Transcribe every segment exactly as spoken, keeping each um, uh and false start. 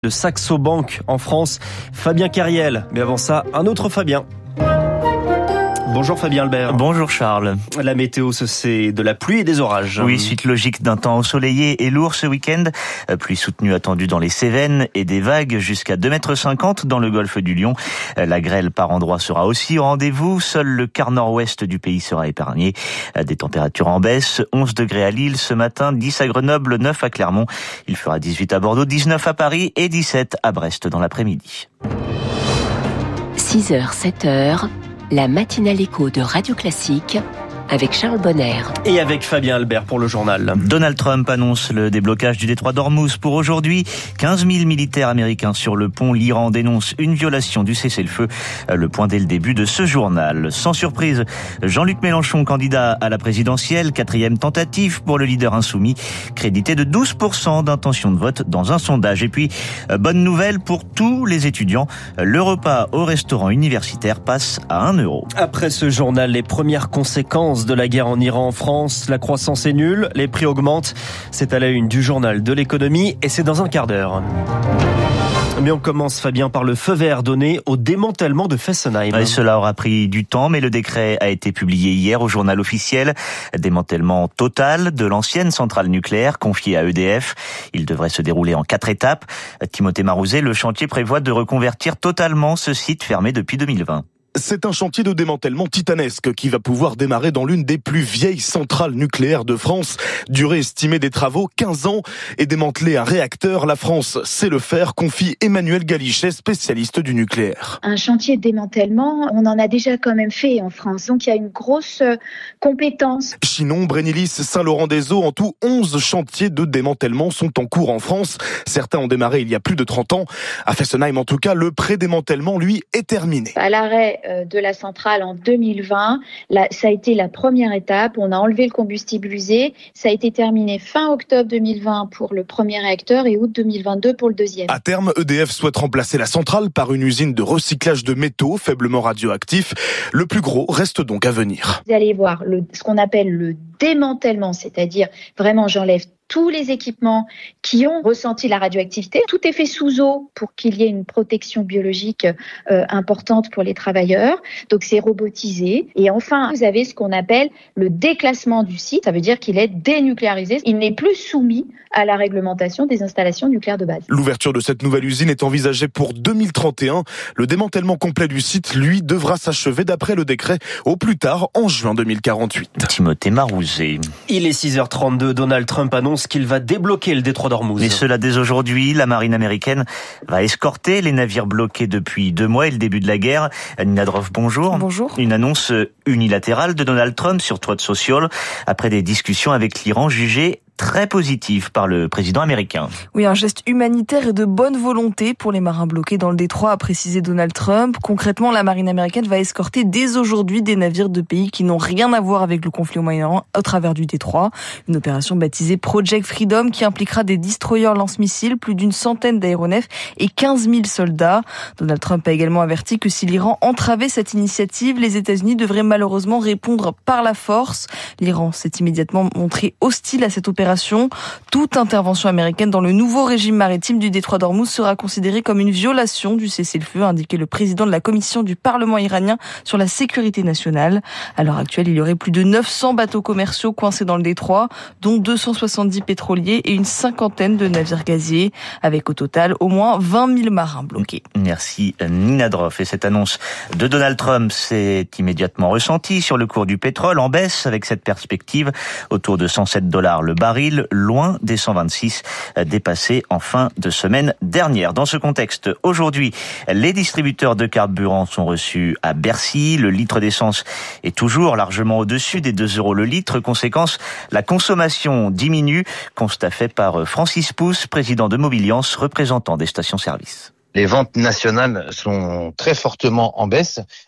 de Saxo Bank en France, Fabien Cariel. Mais avant ça, un autre Fabien. Bonjour Fabien Albert. Bonjour Charles. La météo, c'est de la pluie et des orages. Oui, suite logique d'un temps ensoleillé et lourd ce week-end. Pluie soutenue attendue dans les Cévennes et des vagues jusqu'à deux mètres cinquante dans le golfe du Lion. La grêle par endroits sera aussi au rendez-vous. Seul le quart nord-ouest du pays sera épargné. Des températures en baisse. onze degrés à Lille ce matin, dix à Grenoble, neuf à Clermont. Il fera dix-huit à Bordeaux, dix-neuf à Paris et dix-sept à Brest dans l'après-midi. six heures, sept heures. La matinale écho de Radio Classique avec Charles Bonner. Et avec Fabien Albert pour le journal. Donald Trump annonce le déblocage du détroit d'Ormuz pour aujourd'hui. quinze mille militaires américains sur le pont. L'Iran dénonce une violation du cessez-le-feu. Le point dès le début de ce journal. Sans surprise, Jean-Luc Mélenchon, candidat à la présidentielle. Quatrième tentative pour le leader insoumis. Crédité de douze pour cent d'intention de vote dans un sondage. Et puis, bonne nouvelle pour tous les étudiants. Le repas au restaurant universitaire passe à un euro. Après ce journal, les premières conséquences de la guerre en Iran en France. La croissance est nulle, les prix augmentent. C'est à la une du journal de l'économie et c'est dans un quart d'heure. Mais on commence, Fabien, par le feu vert donné au démantèlement de Fessenheim. Et cela aura pris du temps, mais le décret a été publié hier au journal officiel. Démantèlement total de l'ancienne centrale nucléaire confiée à E D F. Il devrait se dérouler en quatre étapes. Timothée Marouzet, le chantier prévoit de reconvertir totalement ce site fermé depuis deux mille vingt. C'est un chantier de démantèlement titanesque qui va pouvoir démarrer dans l'une des plus vieilles centrales nucléaires de France. Durée estimée des travaux, quinze ans, et démanteler un réacteur, la France sait le faire, confie Emmanuel Galichet, spécialiste du nucléaire. Un chantier de démantèlement, on en a déjà quand même fait en France, donc il y a une grosse compétence. Chinon, Brénilis, Saint-Laurent-des-Eaux, en tout onze chantiers de démantèlement sont en cours en France. Certains ont démarré il y a plus de trente ans. À Fessenheim, en tout cas, le pré-démantèlement, lui, est terminé. À l'arrêt de la centrale en deux mille vingt. Là, ça a été la première étape. On a enlevé le combustible usé. Ça a été terminé fin octobre deux mille vingt pour le premier réacteur et août deux mille vingt-deux pour le deuxième. À terme, E D F souhaite remplacer la centrale par une usine de recyclage de métaux faiblement radioactifs. Le plus gros reste donc à venir. Vous allez voir le, ce qu'on appelle le démantèlement, c'est-à-dire vraiment j'enlève tous les équipements qui ont ressenti la radioactivité. Tout est fait sous eau pour qu'il y ait une protection biologique euh, importante pour les travailleurs. Donc c'est robotisé. Et enfin, vous avez ce qu'on appelle le déclassement du site. Ça veut dire qu'il est dénucléarisé. Il n'est plus soumis à la réglementation des installations nucléaires de base. L'ouverture de cette nouvelle usine est envisagée pour deux mille trente et un. Le démantèlement complet du site, lui, devra s'achever d'après le décret au plus tard en juin deux mille quarante-huit. Timothée Marouzet. Il est six heures trente-deux. Donald Trump annonce qu'il va débloquer le détroit d'Ormuz. Et cela dès aujourd'hui, la marine américaine va escorter les navires bloqués depuis deux mois et le début de la guerre. Nina Droff, bonjour. Bonjour. Une annonce unilatérale de Donald Trump sur Truth Social après des discussions avec l'Iran jugées très positive par le président américain. Oui, un geste humanitaire et de bonne volonté pour les marins bloqués dans le détroit, a précisé Donald Trump. Concrètement, la marine américaine va escorter dès aujourd'hui des navires de pays qui n'ont rien à voir avec le conflit au Moyen-Orient au travers du détroit. Une opération baptisée Project Freedom qui impliquera des destroyers lance-missiles, plus d'une centaine d'aéronefs et quinze mille soldats. Donald Trump a également averti que si l'Iran entravait cette initiative, les États-Unis devraient malheureusement répondre par la force. L'Iran s'est immédiatement montré hostile à cette opération. Toute intervention américaine dans le nouveau régime maritime du détroit d'Ormuz sera considérée comme une violation du cessez-le-feu, a indiqué le président de la commission du Parlement iranien sur la sécurité nationale. À l'heure actuelle, il y aurait plus de neuf cents bateaux commerciaux coincés dans le détroit, dont deux cent soixante-dix pétroliers et une cinquantaine de navires gaziers, avec au total au moins vingt mille marins bloqués. Merci Nina Droff. Et cette annonce de Donald Trump s'est immédiatement ressentie sur le cours du pétrole en baisse avec cette perspective autour de cent sept dollars le baril. Loin des cent vingt-six dépassés en fin de semaine dernière. Dans ce contexte, aujourd'hui, les distributeurs de carburant sont reçus à Bercy. Le litre d'essence est toujours largement au-dessus des deux euros le litre. Conséquence, la consommation diminue. Constat fait par Francis Pousse, président de Mobiliance, représentant des stations-service. Les ventes nationales sont très fortement en baisse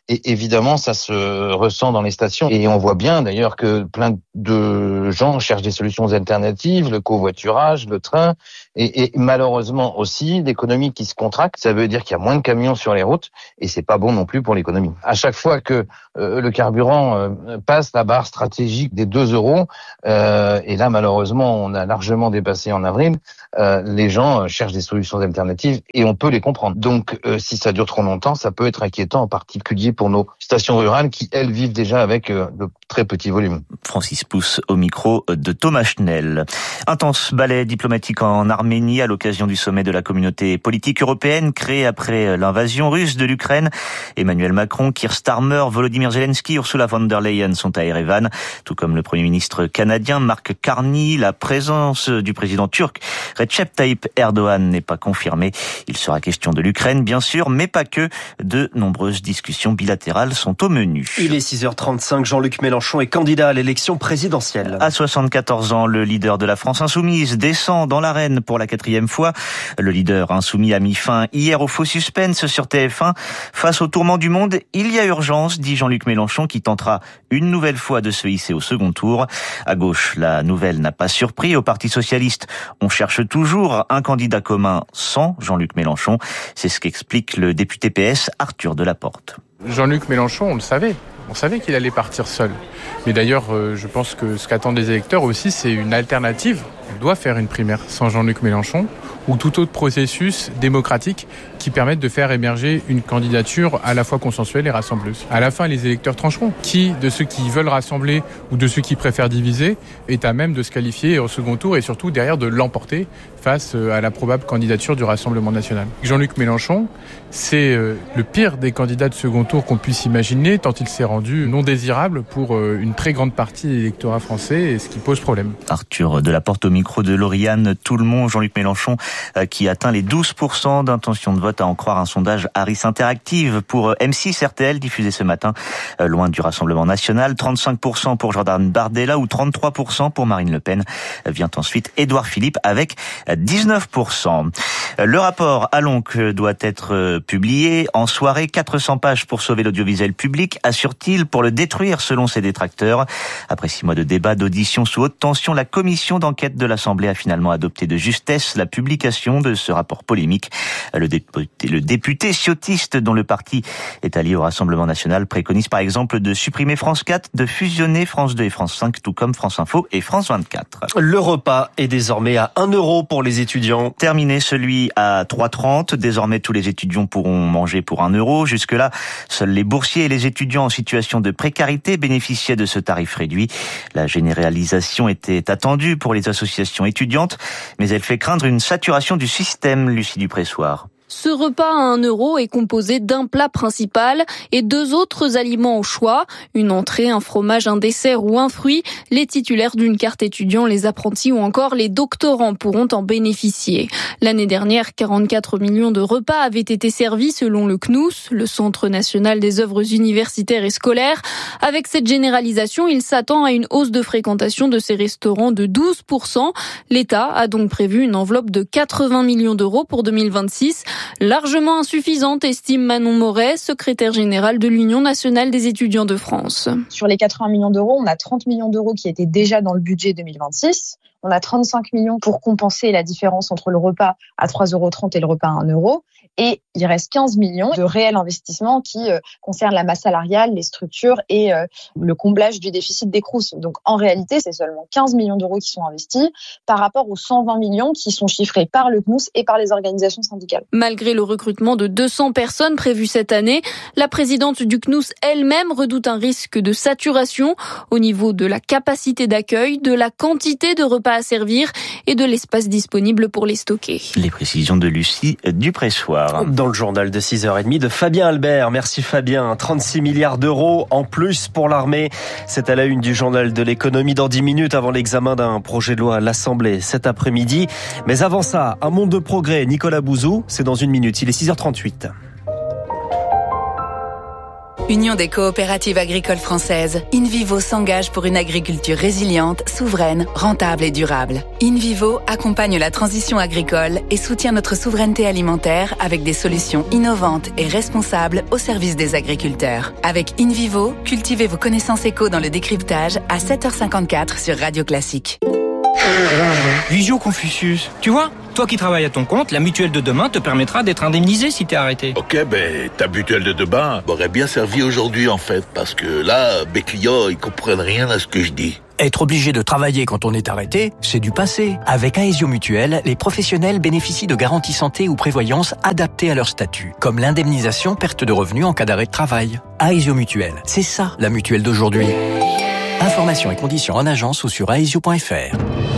Et évidemment, ça se ressent dans les stations. Et on voit bien d'ailleurs que plein de gens cherchent des solutions alternatives, le covoiturage, le train, et, et malheureusement aussi l'économie qui se contracte. Ça veut dire qu'il y a moins de camions sur les routes, et c'est pas bon non plus pour l'économie. À chaque fois que euh, le carburant euh, passe la barre stratégique des deux euros, euh, et là malheureusement on a largement dépassé en avril, euh, les gens cherchent des solutions alternatives et on peut les comprendre. Donc euh, si ça dure trop longtemps, ça peut être inquiétant, en particulier pour nos stations rurales qui elles vivent déjà avec euh, de très petits volumes. Francis Pousse au micro de Thomas Schnell. Intense balai diplomatique en Arménie à l'occasion du sommet de la communauté politique européenne créé après l'invasion russe de l'Ukraine. Emmanuel Macron, Keir Starmer, Volodymyr Zelensky, Ursula von der Leyen sont à Erevan, tout comme le Premier ministre canadien Mark Carney. La présence du président turc Recep Tayyip Erdogan n'est pas confirmée. Il sera question de l'Ukraine, bien sûr, mais pas que. De nombreuses discussions bilatérales sont au menu. Il est six heures trente-cinq, Jean-Luc Mélenchon est candidat à l'élection présidentielle. À soixante-quatorze ans, le leader de la France insoumise descend dans l'arène pour la quatrième fois. Le leader insoumis a mis fin hier au faux suspense sur T F un. Face au tourment du monde, il y a urgence, dit Jean-Luc Mélenchon, qui tentera une nouvelle fois de se hisser au second tour. À gauche, la nouvelle n'a pas surpris. Au Parti socialiste, on cherche toujours un candidat commun sans Jean-Luc Mélenchon. C'est ce qu'explique le député P S Arthur Delaporte. Jean-Luc Mélenchon, on le savait. On savait qu'il allait partir seul. Mais d'ailleurs, je pense que ce qu'attendent les électeurs aussi, c'est une alternative. On doit faire une primaire sans Jean-Luc Mélenchon ou tout autre processus démocratique qui permette de faire émerger une candidature à la fois consensuelle et rassembleuse. À la fin, les électeurs trancheront. Qui de ceux qui veulent rassembler ou de ceux qui préfèrent diviser est à même de se qualifier au second tour et surtout derrière de l'emporter face à la probable candidature du Rassemblement national. Jean-Luc Mélenchon, c'est le pire des candidats de second tour qu'on puisse imaginer, tant il s'est rendu non désirable pour une très grande partie de l'électorat français, et ce qui pose problème. Arthur Delaporte au micro de Lauriane Tout-le-Monde. Jean-Luc Mélenchon qui atteint les douze pour cent d'intention de vote, à en croire un sondage Harris Interactive pour M six R T L diffusé ce matin, loin du Rassemblement national. trente-cinq pour cent pour Jordan Bardella ou trente-trois pour cent pour Marine Le Pen. Vient ensuite Édouard Philippe avec dix-neuf pour cent. Le rapport Allonc doit être publié en soirée. quatre cents pages pour sauver l'audiovisuel public, assure-t-il, pour le détruire selon ses détracteurs. Après six mois de débat, d'audition sous haute tension, la commission d'enquête de l'Assemblée a finalement adopté de justesse la publication de ce rapport polémique. Le député, le député ciotiste dont le parti est allié au Rassemblement national préconise par exemple de supprimer France quatre, de fusionner France deux et France cinq, tout comme France Info et France vingt-quatre. Le repas est désormais à un euro pour les étudiants. Terminé celui à trois trente. Désormais, tous les étudiants pourront manger pour un euro. Jusque-là, seuls les boursiers et les étudiants en situation de précarité bénéficiaient de ce tarif réduit. La généralisation était attendue pour les associations étudiantes, mais elle fait craindre une saturation du système, Lucie Dupressoir. Ce repas à un euro est composé d'un plat principal et deux autres aliments au choix. Une entrée, un fromage, un dessert ou un fruit. Les titulaires d'une carte étudiant, les apprentis ou encore les doctorants pourront en bénéficier. L'année dernière, quarante-quatre millions de repas avaient été servis selon le C N U S, le Centre national des œuvres universitaires et scolaires. Avec cette généralisation, il s'attend à une hausse de fréquentation de ces restaurants de douze pour cent. L'État a donc prévu une enveloppe de quatre-vingts millions d'euros pour deux mille vingt-six. Largement insuffisante, estime Manon Moret, secrétaire générale de l'Union nationale des étudiants de France. Sur les quatre-vingts millions d'euros, on a trente millions d'euros qui étaient déjà dans le budget deux mille vingt-six. On a trente-cinq millions pour compenser la différence entre le repas à trois euros trente et le repas à un euro. Et il reste quinze millions de réels investissements qui euh, concernent la masse salariale, les structures et euh, le comblage du déficit des Crous. Donc en réalité, c'est seulement quinze millions d'euros qui sont investis par rapport aux cent vingt millions qui sont chiffrés par le C N U S et par les organisations syndicales. Malgré le recrutement de deux cents personnes prévues cette année, la présidente du C N U S elle-même redoute un risque de saturation au niveau de la capacité d'accueil, de la quantité de repas à servir et de l'espace disponible pour les stocker. Les précisions de Lucie Dupressoir. Dans le journal de six heures trente de Fabien Albert. Merci Fabien. trente-six milliards d'euros en plus pour l'armée. C'est à la une du journal de l'économie dans dix minutes avant l'examen d'un projet de loi à l'Assemblée cet après-midi. Mais avant ça, un monde de progrès. Nicolas Bouzou, c'est dans une minute. Il est six heures trente-huit. Union des coopératives agricoles françaises, InVivo s'engage pour une agriculture résiliente, souveraine, rentable et durable. InVivo accompagne la transition agricole et soutient notre souveraineté alimentaire avec des solutions innovantes et responsables au service des agriculteurs. Avec InVivo, cultivez vos connaissances éco dans le décryptage à sept heures cinquante-quatre sur Radio Classique. Visio Confucius, tu vois, toi qui travailles à ton compte, la mutuelle de demain te permettra d'être indemnisé si t'es arrêté. Ok, ben ta mutuelle de demain m'aurait bien servi aujourd'hui en fait, parce que là, mes clients, ils comprennent rien à ce que je dis. Être obligé de travailler quand on est arrêté, c'est du passé. Avec Aesio Mutuelle, les professionnels bénéficient de garanties santé ou prévoyance adaptées à leur statut, comme l'indemnisation perte de revenus en cas d'arrêt de travail. Aesio Mutuelle, c'est ça la mutuelle d'aujourd'hui. Informations et conditions en agence ou sur aesio point f r.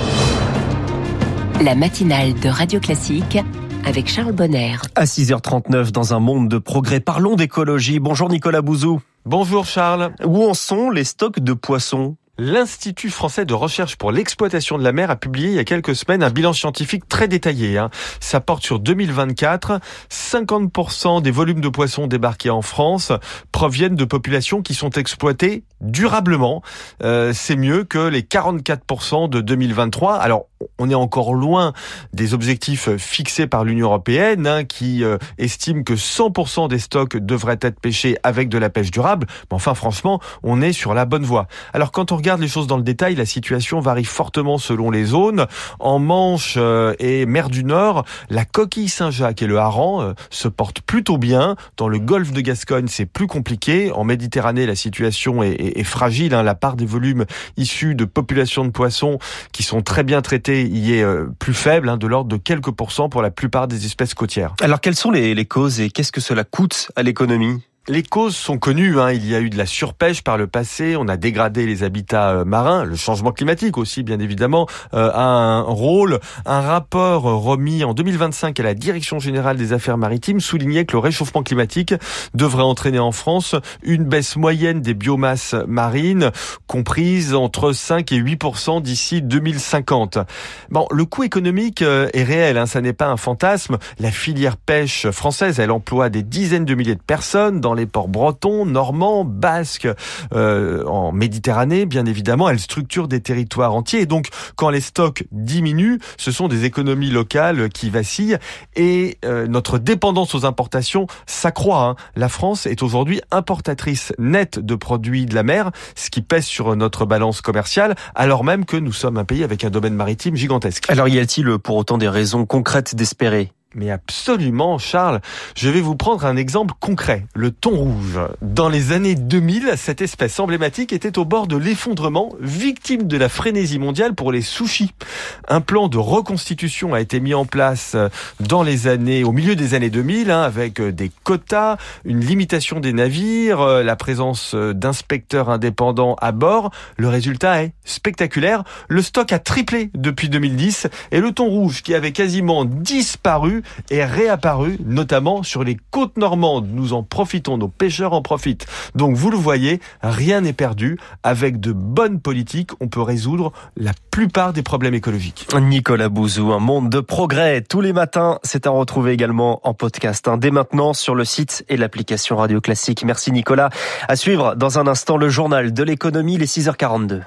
La matinale de Radio Classique avec Charles Bonner. À six heures trente-neuf, dans un monde de progrès, parlons d'écologie. Bonjour Nicolas Bouzou. Bonjour Charles. Où en sont les stocks de poissons ? L'Institut français de recherche pour l'exploitation de la mer a publié il y a quelques semaines un bilan scientifique très détaillé. Hein. Ça porte sur deux mille vingt-quatre. cinquante pour cent des volumes de poissons débarqués en France proviennent de populations qui sont exploitées durablement. Euh, c'est mieux que les quarante-quatre pour cent de deux mille vingt-trois. Alors, on est encore loin des objectifs fixés par l'Union européenne, hein, qui euh, estime que cent pour cent des stocks devraient être pêchés avec de la pêche durable. Mais enfin, franchement, on est sur la bonne voie. Alors, quand on regarde les choses dans le détail, la situation varie fortement selon les zones. En Manche euh, et mer du Nord, la coquille Saint-Jacques et le hareng euh, se portent plutôt bien. Dans le golfe de Gascogne, c'est plus compliqué. En Méditerranée, la situation est, est, est fragile. Hein. La part des volumes issus de populations de poissons qui sont très bien traités y est euh, plus faible, hein, de l'ordre de quelques pourcents pour la plupart des espèces côtières. Alors, quelles sont les, les causes et qu'est-ce que cela coûte à l'économie ? Les causes sont connues, hein. Il y a eu de la surpêche par le passé, on a dégradé les habitats marins, le changement climatique aussi bien évidemment euh, a un rôle. Un rapport remis en deux mille vingt-cinq à la Direction générale des affaires maritimes soulignait que le réchauffement climatique devrait entraîner en France une baisse moyenne des biomasses marines, comprise entre cinq et huit pour cent d'ici deux mille cinquante. Bon, le coût économique est réel, hein, ça n'est pas un fantasme. La filière pêche française, elle emploie des dizaines de milliers de personnes dans les ports bretons, normands, basques, euh, en Méditerranée, bien évidemment. Elle structure des territoires entiers. Et donc, quand les stocks diminuent, ce sont des économies locales qui vacillent. Et euh, notre dépendance aux importations s'accroît. Hein. La France est aujourd'hui importatrice nette de produits de la mer, ce qui pèse sur notre balance commerciale, alors même que nous sommes un pays avec un domaine maritime gigantesque. Alors, y a-t-il pour autant des raisons concrètes d'espérer ? Mais absolument, Charles. Je vais vous prendre un exemple concret. Le thon rouge. Dans les années deux mille, cette espèce emblématique était au bord de l'effondrement, victime de la frénésie mondiale pour les sushis. Un plan de reconstitution a été mis en place dans les années, au milieu des années deux mille, hein, avec des quotas, une limitation des navires, la présence d'inspecteurs indépendants à bord. Le résultat est spectaculaire. Le stock a triplé depuis deux mille dix et le thon rouge, qui avait quasiment disparu, est réapparu, notamment sur les côtes normandes. Nous en profitons, nos pêcheurs en profitent. Donc vous le voyez, rien n'est perdu. Avec de bonnes politiques, on peut résoudre la plupart des problèmes écologiques. Nicolas Bouzou, un monde de progrès tous les matins. C'est à retrouver également en podcast, hein, dès maintenant sur le site et l'application Radio Classique. Merci Nicolas. À suivre dans un instant le journal de l'économie, les six heures quarante-deux.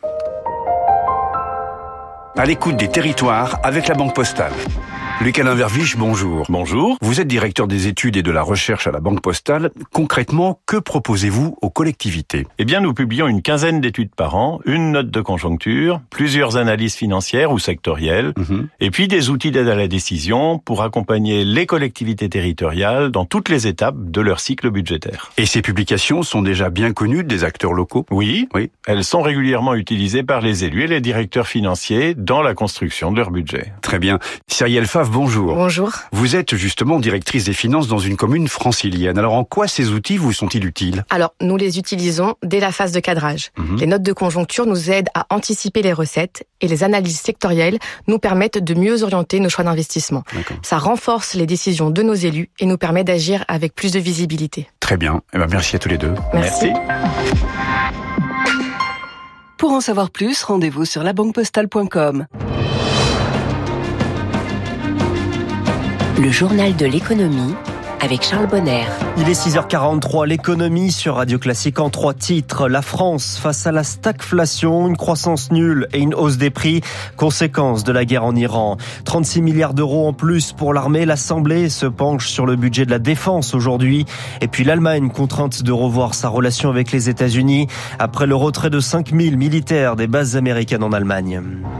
À l'écoute des territoires avec la Banque Postale. Lucas Verviche, bonjour. Bonjour. Vous êtes directeur des études et de la recherche à la Banque Postale. Concrètement, que proposez-vous aux collectivités ? Eh bien, nous publions une quinzaine d'études par an, une note de conjoncture, plusieurs analyses financières ou sectorielles, mmh. et puis des outils d'aide à la décision pour accompagner les collectivités territoriales dans toutes les étapes de leur cycle budgétaire. Et ces publications sont déjà bien connues des acteurs locaux ? Oui, oui. Elles sont régulièrement utilisées par les élus et les directeurs financiers dans la construction de leur budget. Très bien. Cyrielle Favre, bonjour. Bonjour. Vous êtes justement directrice des finances dans une commune francilienne. Alors en quoi ces outils vous sont-ils utiles ? Alors nous les utilisons dès la phase de cadrage. Mmh. Les notes de conjoncture nous aident à anticiper les recettes et les analyses sectorielles nous permettent de mieux orienter nos choix d'investissement. D'accord. Ça renforce les décisions de nos élus et nous permet d'agir avec plus de visibilité. Très bien. Eh bien, merci à tous les deux. Merci. merci. Pour en savoir plus, rendez-vous sur la banque postale point com. Le journal de l'économie avec Charles Bonner. Il est six heures quarante-trois, l'économie sur Radio Classique en trois titres. La France face à la stagflation, une croissance nulle et une hausse des prix, conséquence de la guerre en Iran. trente-six milliards d'euros en plus pour l'armée. L'Assemblée se penche sur le budget de la défense aujourd'hui. Et puis l'Allemagne contrainte de revoir sa relation avec les États-Unis après le retrait de cinq mille militaires des bases américaines en Allemagne.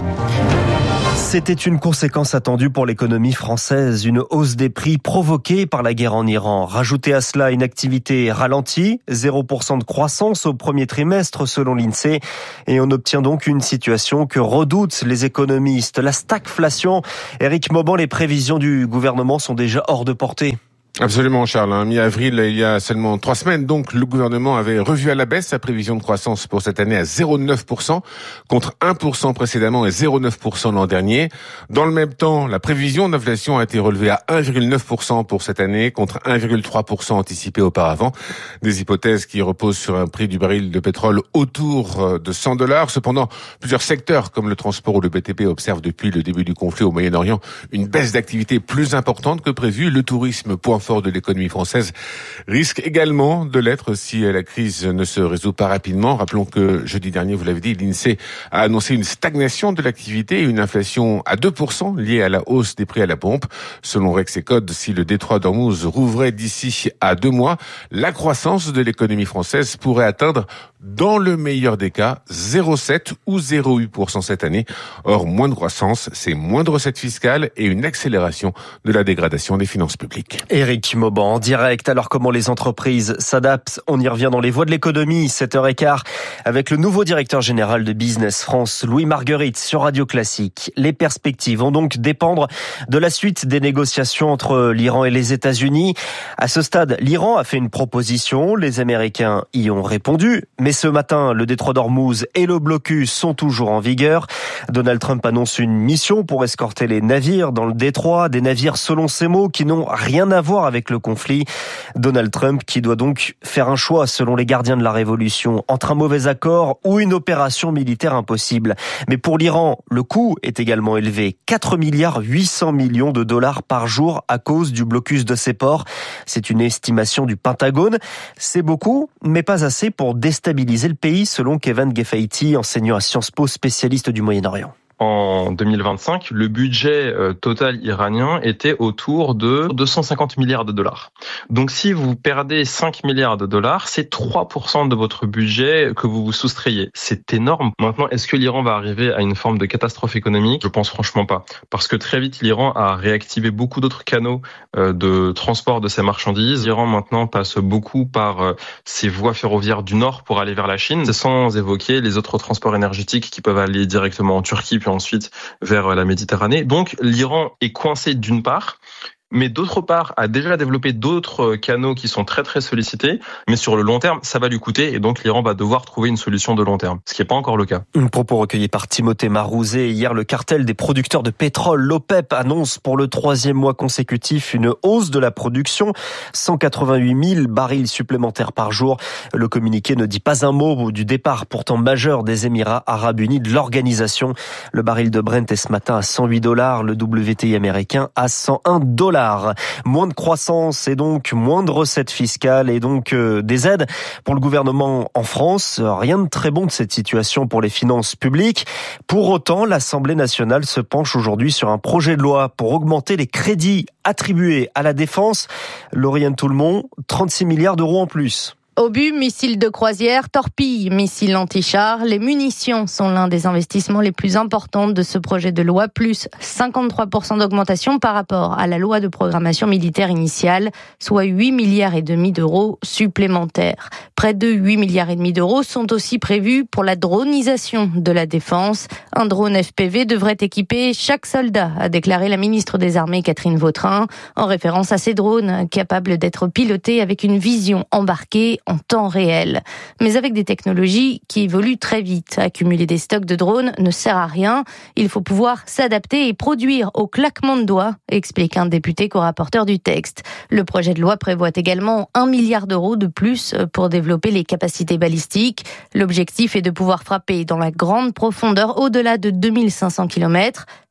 C'était une conséquence attendue pour l'économie française, une hausse des prix provoquée par la guerre en Iran. Rajoutez à cela une activité ralentie, zéro pour cent de croissance au premier trimestre selon l'INSEE, et on obtient donc une situation que redoutent les économistes, la stagflation. Éric Mauban, les prévisions du gouvernement sont déjà hors de portée. Absolument, Charles. Hein. Mi-avril, il y a seulement trois semaines, donc, le gouvernement avait revu à la baisse sa prévision de croissance pour cette année à zéro virgule neuf pour cent, contre un pour cent précédemment et zéro virgule neuf pour cent l'an dernier. Dans le même temps, la prévision d'inflation a été relevée à un virgule neuf pour cent pour cette année, contre un virgule trois pour cent anticipé auparavant. Des hypothèses qui reposent sur un prix du baril de pétrole autour de cent dollars. Cependant, plusieurs secteurs, comme le transport ou le B T P, observent depuis le début du conflit au Moyen-Orient une baisse d'activité plus importante que prévu. Le tourisme, point fort de l'économie française, risque également de l'être si la crise ne se résout pas rapidement. Rappelons que jeudi dernier, vous l'avez dit, l'INSEE a annoncé une stagnation de l'activité et une inflation à deux pour cent liée à la hausse des prix à la pompe. Selon Rexecode, si le détroit d'Ormuz rouvrait d'ici à deux mois, la croissance de l'économie française pourrait atteindre, dans le meilleur des cas, zéro virgule sept ou zéro virgule huit pour cent cette année. Or, moins de croissance, c'est moins de recettes fiscales et une accélération de la dégradation des finances publiques. Éric Mauban en direct. Alors comment les entreprises s'adaptent? On y revient dans les voies de l'économie, sept heures quinze, avec le nouveau directeur général de Business France, Louis Marguerite, sur Radio Classique. Les perspectives vont donc dépendre de la suite des négociations entre l'Iran et les États-Unis. À ce stade, l'Iran a fait une proposition, les Américains y ont répondu, mais ce matin, le détroit d'Ormuz et le blocus sont toujours en vigueur. Donald Trump annonce une mission pour escorter les navires dans le détroit, des navires selon ses mots qui n'ont rien à voir avec le conflit. Donald Trump qui doit donc faire un choix selon les gardiens de la révolution entre un mauvais accord ou une opération militaire impossible. Mais pour l'Iran, le coût est également élevé. quatre milliards huit cents millions de dollars par jour à cause du blocus de ses ports. C'est une estimation du Pentagone. C'est beaucoup, mais pas assez pour déstabiliser le pays selon Kevin Gefeiti, enseignant à Sciences Po, spécialiste du Moyen-Orient. En deux mille vingt-cinq, le budget total iranien était autour de deux cent cinquante milliards de dollars. Donc si vous perdez cinq milliards de dollars, c'est trois pour cent de votre budget que vous vous soustrayez. C'est énorme. Maintenant, est-ce que l'Iran va arriver à une forme de catastrophe économique? Je pense franchement pas. Parce que très vite, l'Iran a réactivé beaucoup d'autres canaux de transport de ses marchandises. L'Iran maintenant passe beaucoup par ses voies ferroviaires du nord pour aller vers la Chine, sans évoquer les autres transports énergétiques qui peuvent aller directement en Turquie, puis ensuite vers la Méditerranée. Donc l'Iran est coincé d'une part, mais d'autre part a déjà développé d'autres canaux qui sont très très sollicités, mais sur le long terme, ça va lui coûter et donc l'Iran va devoir trouver une solution de long terme, ce qui n'est pas encore le cas. Un propos recueilli par Timothée Marouzé. Hier, le cartel des producteurs de pétrole, l'OPEP, annonce pour le troisième mois consécutif une hausse de la production, cent quatre-vingt-huit mille barils supplémentaires par jour. Le communiqué ne dit pas un mot du départ pourtant majeur des Émirats arabes unis de l'organisation. Le baril de Brent est ce matin à cent huit dollars, le W T I américain à cent un dollars. Moins de croissance et donc moins de recettes fiscales et donc euh, des aides pour le gouvernement en France. Rien de très bon de cette situation pour les finances publiques. Pour autant, l'Assemblée nationale se penche aujourd'hui sur un projet de loi pour augmenter les crédits attribués à la défense. Lauriane Toulmont, trente-six milliards d'euros en plus. Obus, missiles de croisière, torpilles, missiles anti-chars, les munitions sont l'un des investissements les plus importants de ce projet de loi, plus cinquante-trois pour cent d'augmentation par rapport à la loi de programmation militaire initiale, soit huit milliards et demi d'euros supplémentaires. Près de huit milliards et demi d'euros sont aussi prévus pour la dronisation de la défense. Un drone F P V devrait équiper chaque soldat, a déclaré la ministre des Armées Catherine Vautrin, en référence à ces drones capables d'être pilotés avec une vision embarquée en temps réel. Mais avec des technologies qui évoluent très vite. Accumuler des stocks de drones ne sert à rien. Il faut pouvoir s'adapter et produire au claquement de doigts, explique un député co-rapporteur du texte. Le projet de loi prévoit également un milliard d'euros de plus pour développer les capacités balistiques. L'objectif est de pouvoir frapper dans la grande profondeur au-delà de deux mille cinq cents kilomètres.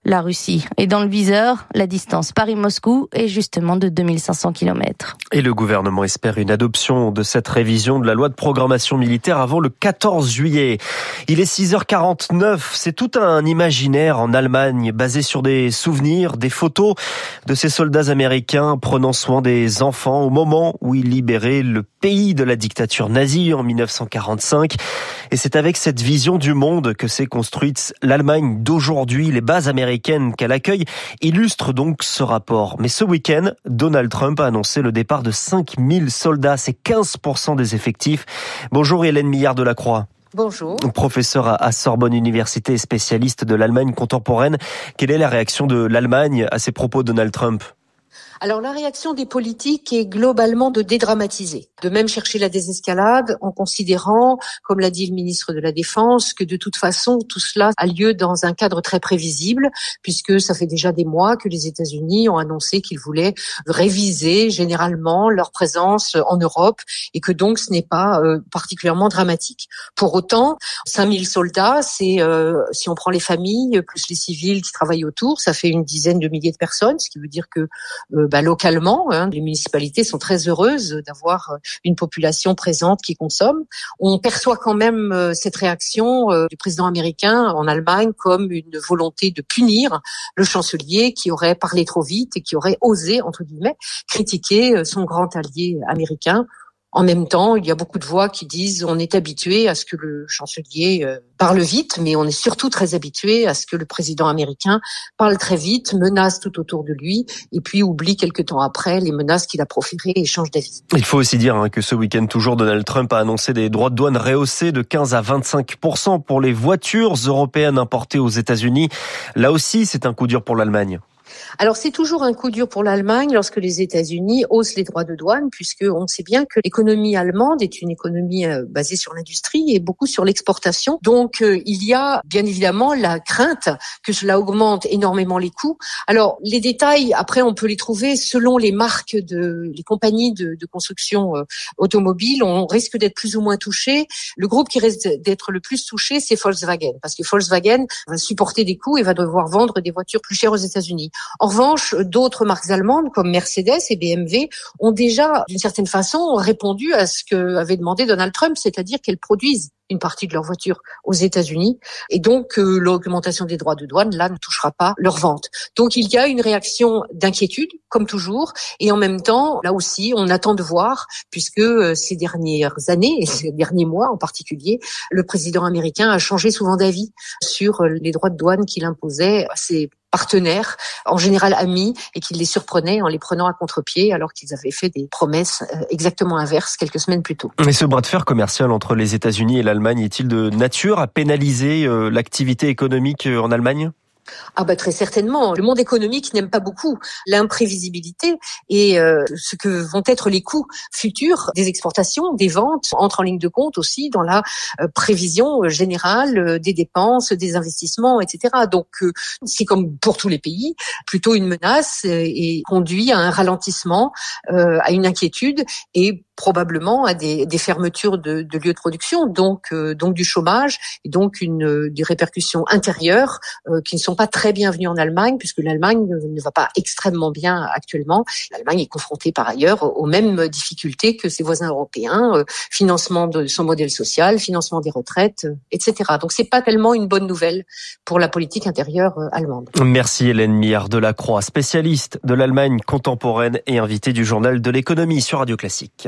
La Russie est dans le viseur. La distance Paris-Moscou est justement de deux mille cinq cents kilomètres. Et le gouvernement espère une adoption de cette révision de la loi de programmation militaire avant le quatorze juillet. Il est six heures quarante-neuf. C'est tout un imaginaire en Allemagne basé sur des souvenirs, des photos de ces soldats américains prenant soin des enfants au moment où ils libéraient le pays de la dictature nazie en mille neuf cent quarante-cinq. Et c'est avec cette vision du monde que s'est construite l'Allemagne d'aujourd'hui. Les bases américaines qu'elle accueille illustre donc ce rapport. Mais ce week-end, Donald Trump a annoncé le départ de cinq mille soldats, c'est quinze pour cent des effectifs. Bonjour Hélène Millard de la Croix. Bonjour. Professeur à Sorbonne Université et spécialiste de l'Allemagne contemporaine. Quelle est la réaction de l'Allemagne à ces propos de Donald Trump ? Alors la réaction des politiques est globalement de dédramatiser, de même chercher la désescalade en considérant, comme l'a dit le ministre de la Défense, que de toute façon tout cela a lieu dans un cadre très prévisible, puisque ça fait déjà des mois que les États-Unis ont annoncé qu'ils voulaient réviser généralement leur présence en Europe et que donc ce n'est pas euh, particulièrement dramatique. Pour autant, cinq mille soldats, c'est euh, si on prend les familles plus les civils qui travaillent autour, ça fait une dizaine de milliers de personnes, ce qui veut dire que euh, bah, localement, hein, les municipalités sont très heureuses d'avoir une population présente qui consomme. On perçoit quand même euh, cette réaction euh, du président américain en Allemagne comme une volonté de punir le chancelier qui aurait parlé trop vite et qui aurait osé, entre guillemets, critiquer euh, son grand allié américain. En même temps, il y a beaucoup de voix qui disent on est habitué à ce que le chancelier euh, parle vite, mais on est surtout très habitué à ce que le président américain parle très vite, menace tout autour de lui, et puis oublie quelque temps après les menaces qu'il a proférées et change d'avis. Il faut aussi dire hein, que ce week-end toujours, Donald Trump a annoncé des droits de douane rehaussés de quinze à vingt-cinq pour cent pour les voitures européennes importées aux États-Unis. Là aussi, c'est un coup dur pour l'Allemagne. Alors c'est toujours un coup dur pour l'Allemagne lorsque les États-Unis haussent les droits de douane, puisque on sait bien que l'économie allemande est une économie euh, basée sur l'industrie et beaucoup sur l'exportation. Donc euh, il y a bien évidemment la crainte que cela augmente énormément les coûts. Alors les détails, après on peut les trouver selon les marques de les compagnies de, de construction euh, automobile. On risque d'être plus ou moins touché. Le groupe qui risque d'être le plus touché, c'est Volkswagen, parce que Volkswagen va supporter des coûts et va devoir vendre des voitures plus chères aux États-Unis. En revanche, d'autres marques allemandes comme Mercedes et B M W ont déjà, d'une certaine façon, répondu à ce qu'avait demandé Donald Trump, c'est-à-dire qu'elles produisent une partie de leurs voitures aux États-Unis, et donc euh, l'augmentation des droits de douane là ne touchera pas leurs ventes. Donc il y a une réaction d'inquiétude comme toujours, et en même temps là aussi on attend de voir, puisque euh, ces dernières années et ces derniers mois en particulier, le président américain a changé souvent d'avis sur euh, les droits de douane qu'il imposait à ses partenaires, en général amis, et qui les surprenaient en les prenant à contre-pied alors qu'ils avaient fait des promesses exactement inverses quelques semaines plus tôt. Mais ce bras de fer commercial entre les États-Unis et l'Allemagne est-il de nature à pénaliser l'activité économique en Allemagne ? Ah bah très certainement. Le monde économique n'aime pas beaucoup l'imprévisibilité et euh, ce que vont être les coûts futurs des exportations, des ventes, entre en ligne de compte aussi dans la euh, prévision générale euh, des dépenses, des investissements, et cetera. Donc euh, c'est comme pour tous les pays, plutôt une menace euh, et conduit à un ralentissement, euh, à une inquiétude et probablement à des, des fermetures de, de lieux de production, donc euh, donc du chômage et donc une des répercussions intérieures euh, qui ne sont pas très bienvenues en Allemagne, puisque l'Allemagne ne va pas extrêmement bien actuellement. L'Allemagne est confrontée par ailleurs aux mêmes difficultés que ses voisins européens, euh, financement de son modèle social, financement des retraites, euh, et cetera. Donc c'est pas tellement une bonne nouvelle pour la politique intérieure euh, allemande. Merci Hélène Millard de la Croix, spécialiste de l'Allemagne contemporaine et invitée du journal de l'économie sur Radio Classique.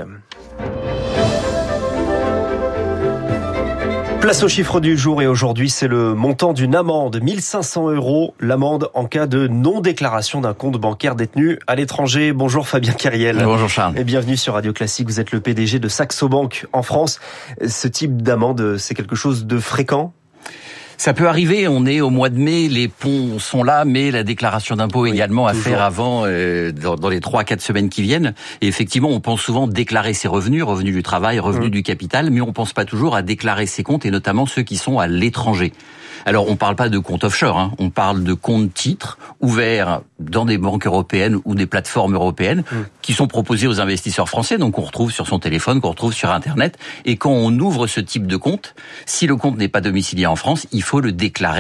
Place aux chiffres du jour et aujourd'hui c'est le montant d'une amende, mille cinq cents euros, l'amende en cas de non-déclaration d'un compte bancaire détenu à l'étranger. Bonjour Fabien Keriel. Bonjour Charles. Et bienvenue sur Radio Classique, vous êtes le P D G de Saxo Bank en France. Ce type d'amende, c'est quelque chose de fréquent ? Ça peut arriver, on est au mois de mai, les ponts sont là, mais la déclaration d'impôt oui, également à toujours. faire avant, euh, dans, dans les trois à quatre semaines qui viennent. Et effectivement, on pense souvent déclarer ses revenus, revenus du travail, revenus mmh. du capital, mais on pense pas toujours à déclarer ses comptes, et notamment ceux qui sont à l'étranger. Alors, on parle pas de comptes offshore, hein. On parle de comptes titres ouverts dans des banques européennes ou des plateformes européennes mmh. qui sont proposés aux investisseurs français, donc on retrouve sur son téléphone, qu'on retrouve sur Internet. Et quand on ouvre ce type de compte, si le compte n'est pas domicilié en France, il faut le déclarer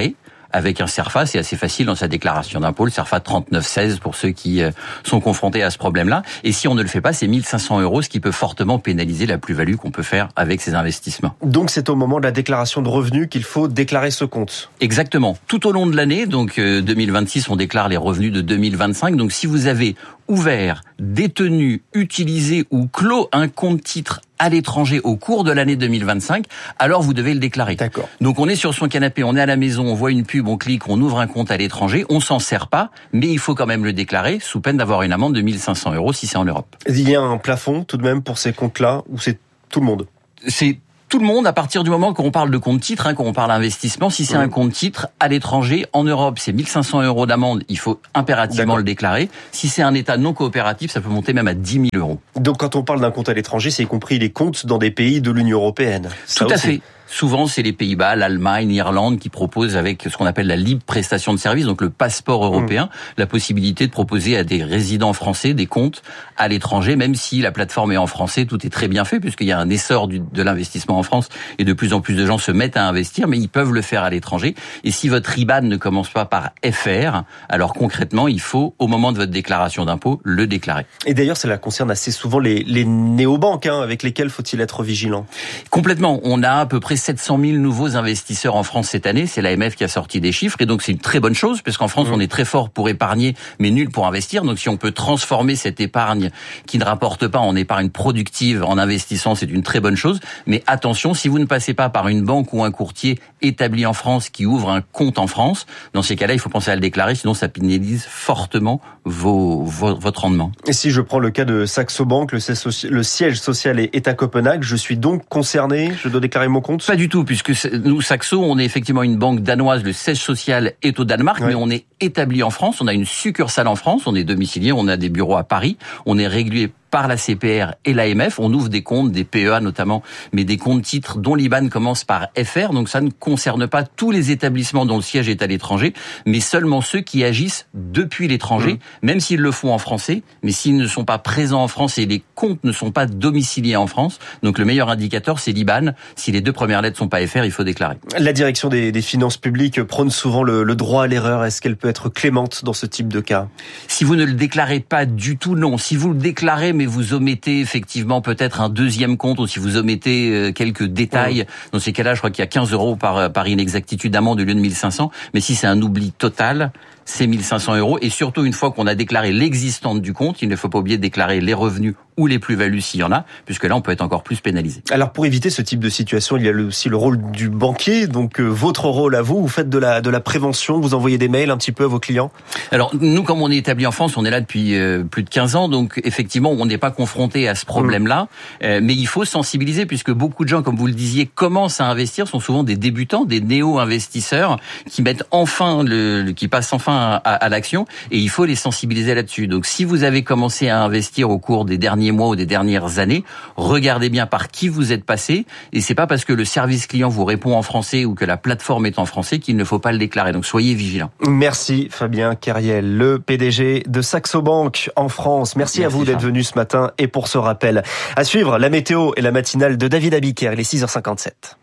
avec un CERFA. C'est assez facile dans sa déclaration d'impôt, le CERFA trente-neuf seize pour ceux qui sont confrontés à ce problème-là. Et si on ne le fait pas, c'est mille cinq cents euros, ce qui peut fortement pénaliser la plus-value qu'on peut faire avec ces investissements. Donc c'est au moment de la déclaration de revenus qu'il faut déclarer ce compte. Exactement. Tout au long de l'année, donc euh, deux mille vingt-six, on déclare les revenus de deux mille vingt-cinq. Donc si vous avez ouvert, détenu, utilisé ou clos un compte titre à l'étranger au cours de l'année deux mille vingt-cinq, alors vous devez le déclarer. D'accord. Donc on est sur son canapé, on est à la maison, on voit une pub, on clique, on ouvre un compte à l'étranger, on s'en sert pas, mais il faut quand même le déclarer sous peine d'avoir une amende de mille cinq cents euros si c'est en Europe. Il y a un plafond tout de même pour ces comptes-là ou c'est tout le monde? C'est tout le monde à partir du moment qu'on parle de compte titre, hein, qu'on parle d'investissement. Si c'est mmh. un compte titre à l'étranger, en Europe, c'est mille cinq cents euros d'amende. Il faut impérativement D'accord. le déclarer. Si c'est un État non coopératif, ça peut monter même à dix mille euros. Donc quand on parle d'un compte à l'étranger, c'est y compris les comptes dans des pays de l'Union européenne. Ça Tout aussi. à fait. Souvent, c'est les Pays-Bas, l'Allemagne, l'Irlande qui proposent avec ce qu'on appelle la libre prestation de services, donc le passeport européen, mmh. la possibilité de proposer à des résidents français des comptes à l'étranger, même si la plateforme est en français, tout est très bien fait puisqu'il y a un essor du, de l'investissement en France et de plus en plus de gens se mettent à investir, mais ils peuvent le faire à l'étranger. Et si votre I B A N ne commence pas par F R, alors concrètement, il faut, au moment de votre déclaration d'impôt, le déclarer. Et d'ailleurs, cela concerne assez souvent les, les néobanques, hein, avec lesquelles faut-il être vigilant? Complètement. On a à peu près sept cent mille nouveaux investisseurs en France cette année. C'est l'A M F qui a sorti des chiffres. Et donc, c'est une très bonne chose, parce qu'en France, mmh. on est très fort pour épargner, mais nul pour investir. Donc, si on peut transformer cette épargne qui ne rapporte pas en épargne productive en investissant, c'est une très bonne chose. Mais attention, si vous ne passez pas par une banque ou un courtier établi en France qui ouvre un compte en France, dans ces cas-là, il faut penser à le déclarer, sinon ça pénalise fortement vos, vos, votre rendement. Et si je prends le cas de Saxo Bank, le siège social est à Copenhague, je suis donc concerné, je dois déclarer mon compte? Pas du tout, puisque nous, Saxo, on est effectivement une banque danoise, le siège social est au Danemark, oui. mais on est établi en France, on a une succursale en France, on est domicilié, on a des bureaux à Paris, on est régulé par la C P R et l'A M F, on ouvre des comptes, des P E A notamment, mais des comptes titres dont l'I B A N commence par F R, donc ça ne concerne pas tous les établissements dont le siège est à l'étranger, mais seulement ceux qui agissent depuis l'étranger, mmh. même s'ils le font en français, mais s'ils ne sont pas présents en France et les comptes ne sont pas domiciliés en France, donc le meilleur indicateur c'est l'I B A N, si les deux premières lettres sont pas F R, il faut déclarer. La direction des, des finances publiques prône souvent le, le droit à l'erreur, est-ce qu'elle peut être clémente dans ce type de cas? Si vous ne le déclarez pas du tout, non. Si vous le déclarez, mais vous omettez effectivement peut-être un deuxième compte, ou si vous omettez quelques détails, mmh. dans ces cas-là, je crois qu'il y a quinze euros par, par inexactitude d'amende au lieu de mille cinq cents, mais si c'est un oubli total, c'est mille cinq cents euros. Et surtout, une fois qu'on a déclaré l'existence du compte, il ne faut pas oublier de déclarer les revenus ou les plus-values s'il y en a, puisque là, on peut être encore plus pénalisé. Alors, pour éviter ce type de situation, il y a aussi le rôle du banquier. Donc, euh, votre rôle à vous, vous faites de la, de la prévention, vous envoyez des mails un petit peu à vos clients? Alors, nous, comme on est établi en France, on est là depuis euh, plus de quinze ans, donc effectivement, on n'est pas confronté à ce problème-là. Mmh. Euh, mais il faut sensibiliser, puisque beaucoup de gens, comme vous le disiez, commencent à investir, sont souvent des débutants, des néo-investisseurs, qui mettent enfin, le, qui passent enfin à, à l'action, et il faut les sensibiliser là-dessus. Donc, si vous avez commencé à investir au cours des derniers mois ou des dernières années, regardez bien par qui vous êtes passé, et c'est pas parce que le service client vous répond en français ou que la plateforme est en français qu'il ne faut pas le déclarer. Donc soyez vigilants. Merci Fabien Cariel, le P D G de Saxo Bank en France. Merci, Merci à vous d'être venu ce matin et pour ce rappel. À suivre, la météo et la matinale de David Abiker, il est six heures cinquante-sept.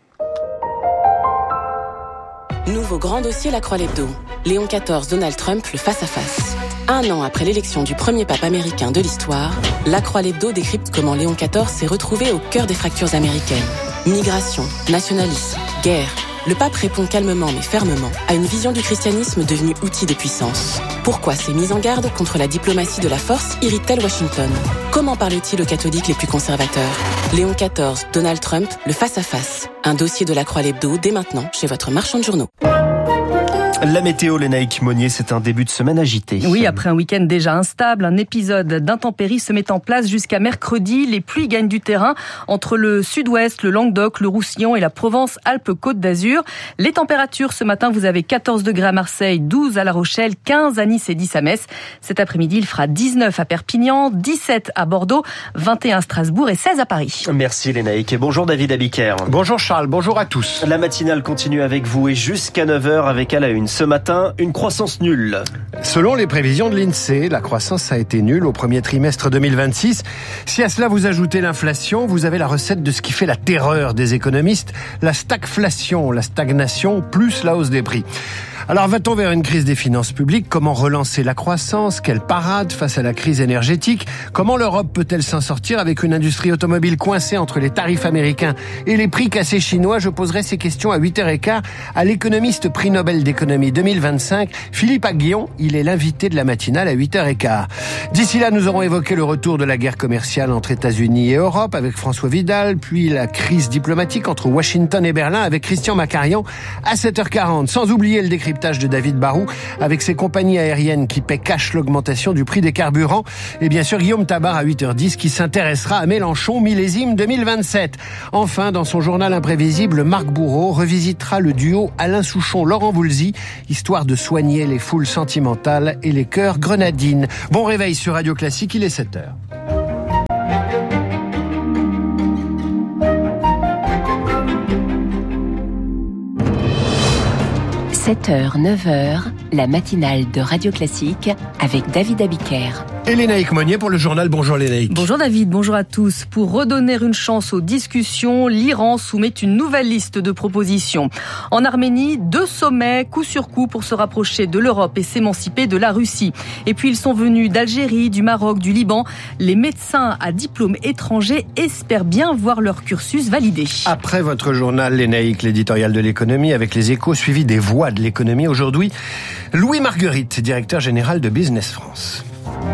Nouveau grand dossier La Croix l'Hebdo. Léon quatorze, Donald Trump, le face-à-face. Un an après l'élection du premier pape américain de l'histoire, La Croix l'Hebdo décrypte comment Léon quatorze s'est retrouvé au cœur des fractures américaines. Migration, nationalisme, guerre. Le pape répond calmement mais fermement à une vision du christianisme devenue outil de puissance. Pourquoi ces mises en garde contre la diplomatie de la force irritent-elles Washington? Comment parle-t-il aux catholiques les plus conservateurs? Léon quatorze, Donald Trump, le face-à-face. Un dossier de La Croix l'Hebdo dès maintenant chez votre marchand de journaux. La météo, Lénaïque Monnier, c'est un début de semaine agité. Oui, après un week-end déjà instable, un épisode d'intempéries se met en place jusqu'à mercredi. Les pluies gagnent du terrain entre le sud-ouest, le Languedoc, le Roussillon et la Provence-Alpes-Côte d'Azur. Les températures, ce matin, vous avez quatorze degrés à Marseille, douze à La Rochelle, quinze à Nice et dix à Metz. Cet après-midi, il fera dix-neuf à Perpignan, dix-sept à Bordeaux, vingt et un à Strasbourg et seize à Paris. Merci Lénaïque et bonjour David Abiker. Bonjour Charles, bonjour à tous. La matinale continue avec vous et jusqu'à neuf heures avec à la une ce matin, une croissance nulle. Selon les prévisions de l'INSEE, la croissance a été nulle au premier trimestre deux mille vingt-six. Si à cela vous ajoutez l'inflation, vous avez la recette de ce qui fait la terreur des économistes, la stagflation, la stagnation plus la hausse des prix. Alors va-t-on vers une crise des finances publiques ? Comment relancer la croissance ? Quelle parade face à la crise énergétique ? Comment l'Europe peut-elle s'en sortir avec une industrie automobile coincée entre les tarifs américains et les prix cassés chinois ? Je poserai ces questions à huit heures quinze à l'économiste prix Nobel d'économie deux mille vingt-cinq, Philippe Aghion. Il est l'invité de la matinale à huit heures quinze. D'ici là, nous aurons évoqué le retour de la guerre commerciale entre États-Unis et Europe avec François Vidal, puis la crise diplomatique entre Washington et Berlin avec Christian Macarian à sept heures quarante. Sans oublier le décryptage de David Barou avec ses compagnies aériennes qui paient cash l'augmentation du prix des carburants. Et bien sûr, Guillaume Tabar à huit heures dix qui s'intéressera à Mélenchon, millésime deux mille vingt-sept. Enfin, dans son journal imprévisible, Marc Bourreau revisitera le duo Alain Souchon-Laurent Voulzy, histoire de soigner les foules sentimentales et les cœurs grenadines. Bon réveil sur Radio Classique, il est sept heures. sept heures, neuf heures, la matinale de Radio Classique avec David Abiker. Et Lénaïque Monnier pour le journal. Bonjour Lénaïque. Bonjour David, bonjour à tous. Pour redonner une chance aux discussions, l'Iran soumet une nouvelle liste de propositions. En Arménie, deux sommets coup sur coup pour se rapprocher de l'Europe et s'émanciper de la Russie. Et puis ils sont venus d'Algérie, du Maroc, du Liban. Les médecins à diplôme étranger espèrent bien voir leur cursus validé. Après votre journal Lénaïque, l'éditorial de l'économie avec les échos suivis des voix de l'économie aujourd'hui, Louis Marguerite, directeur général de Business France.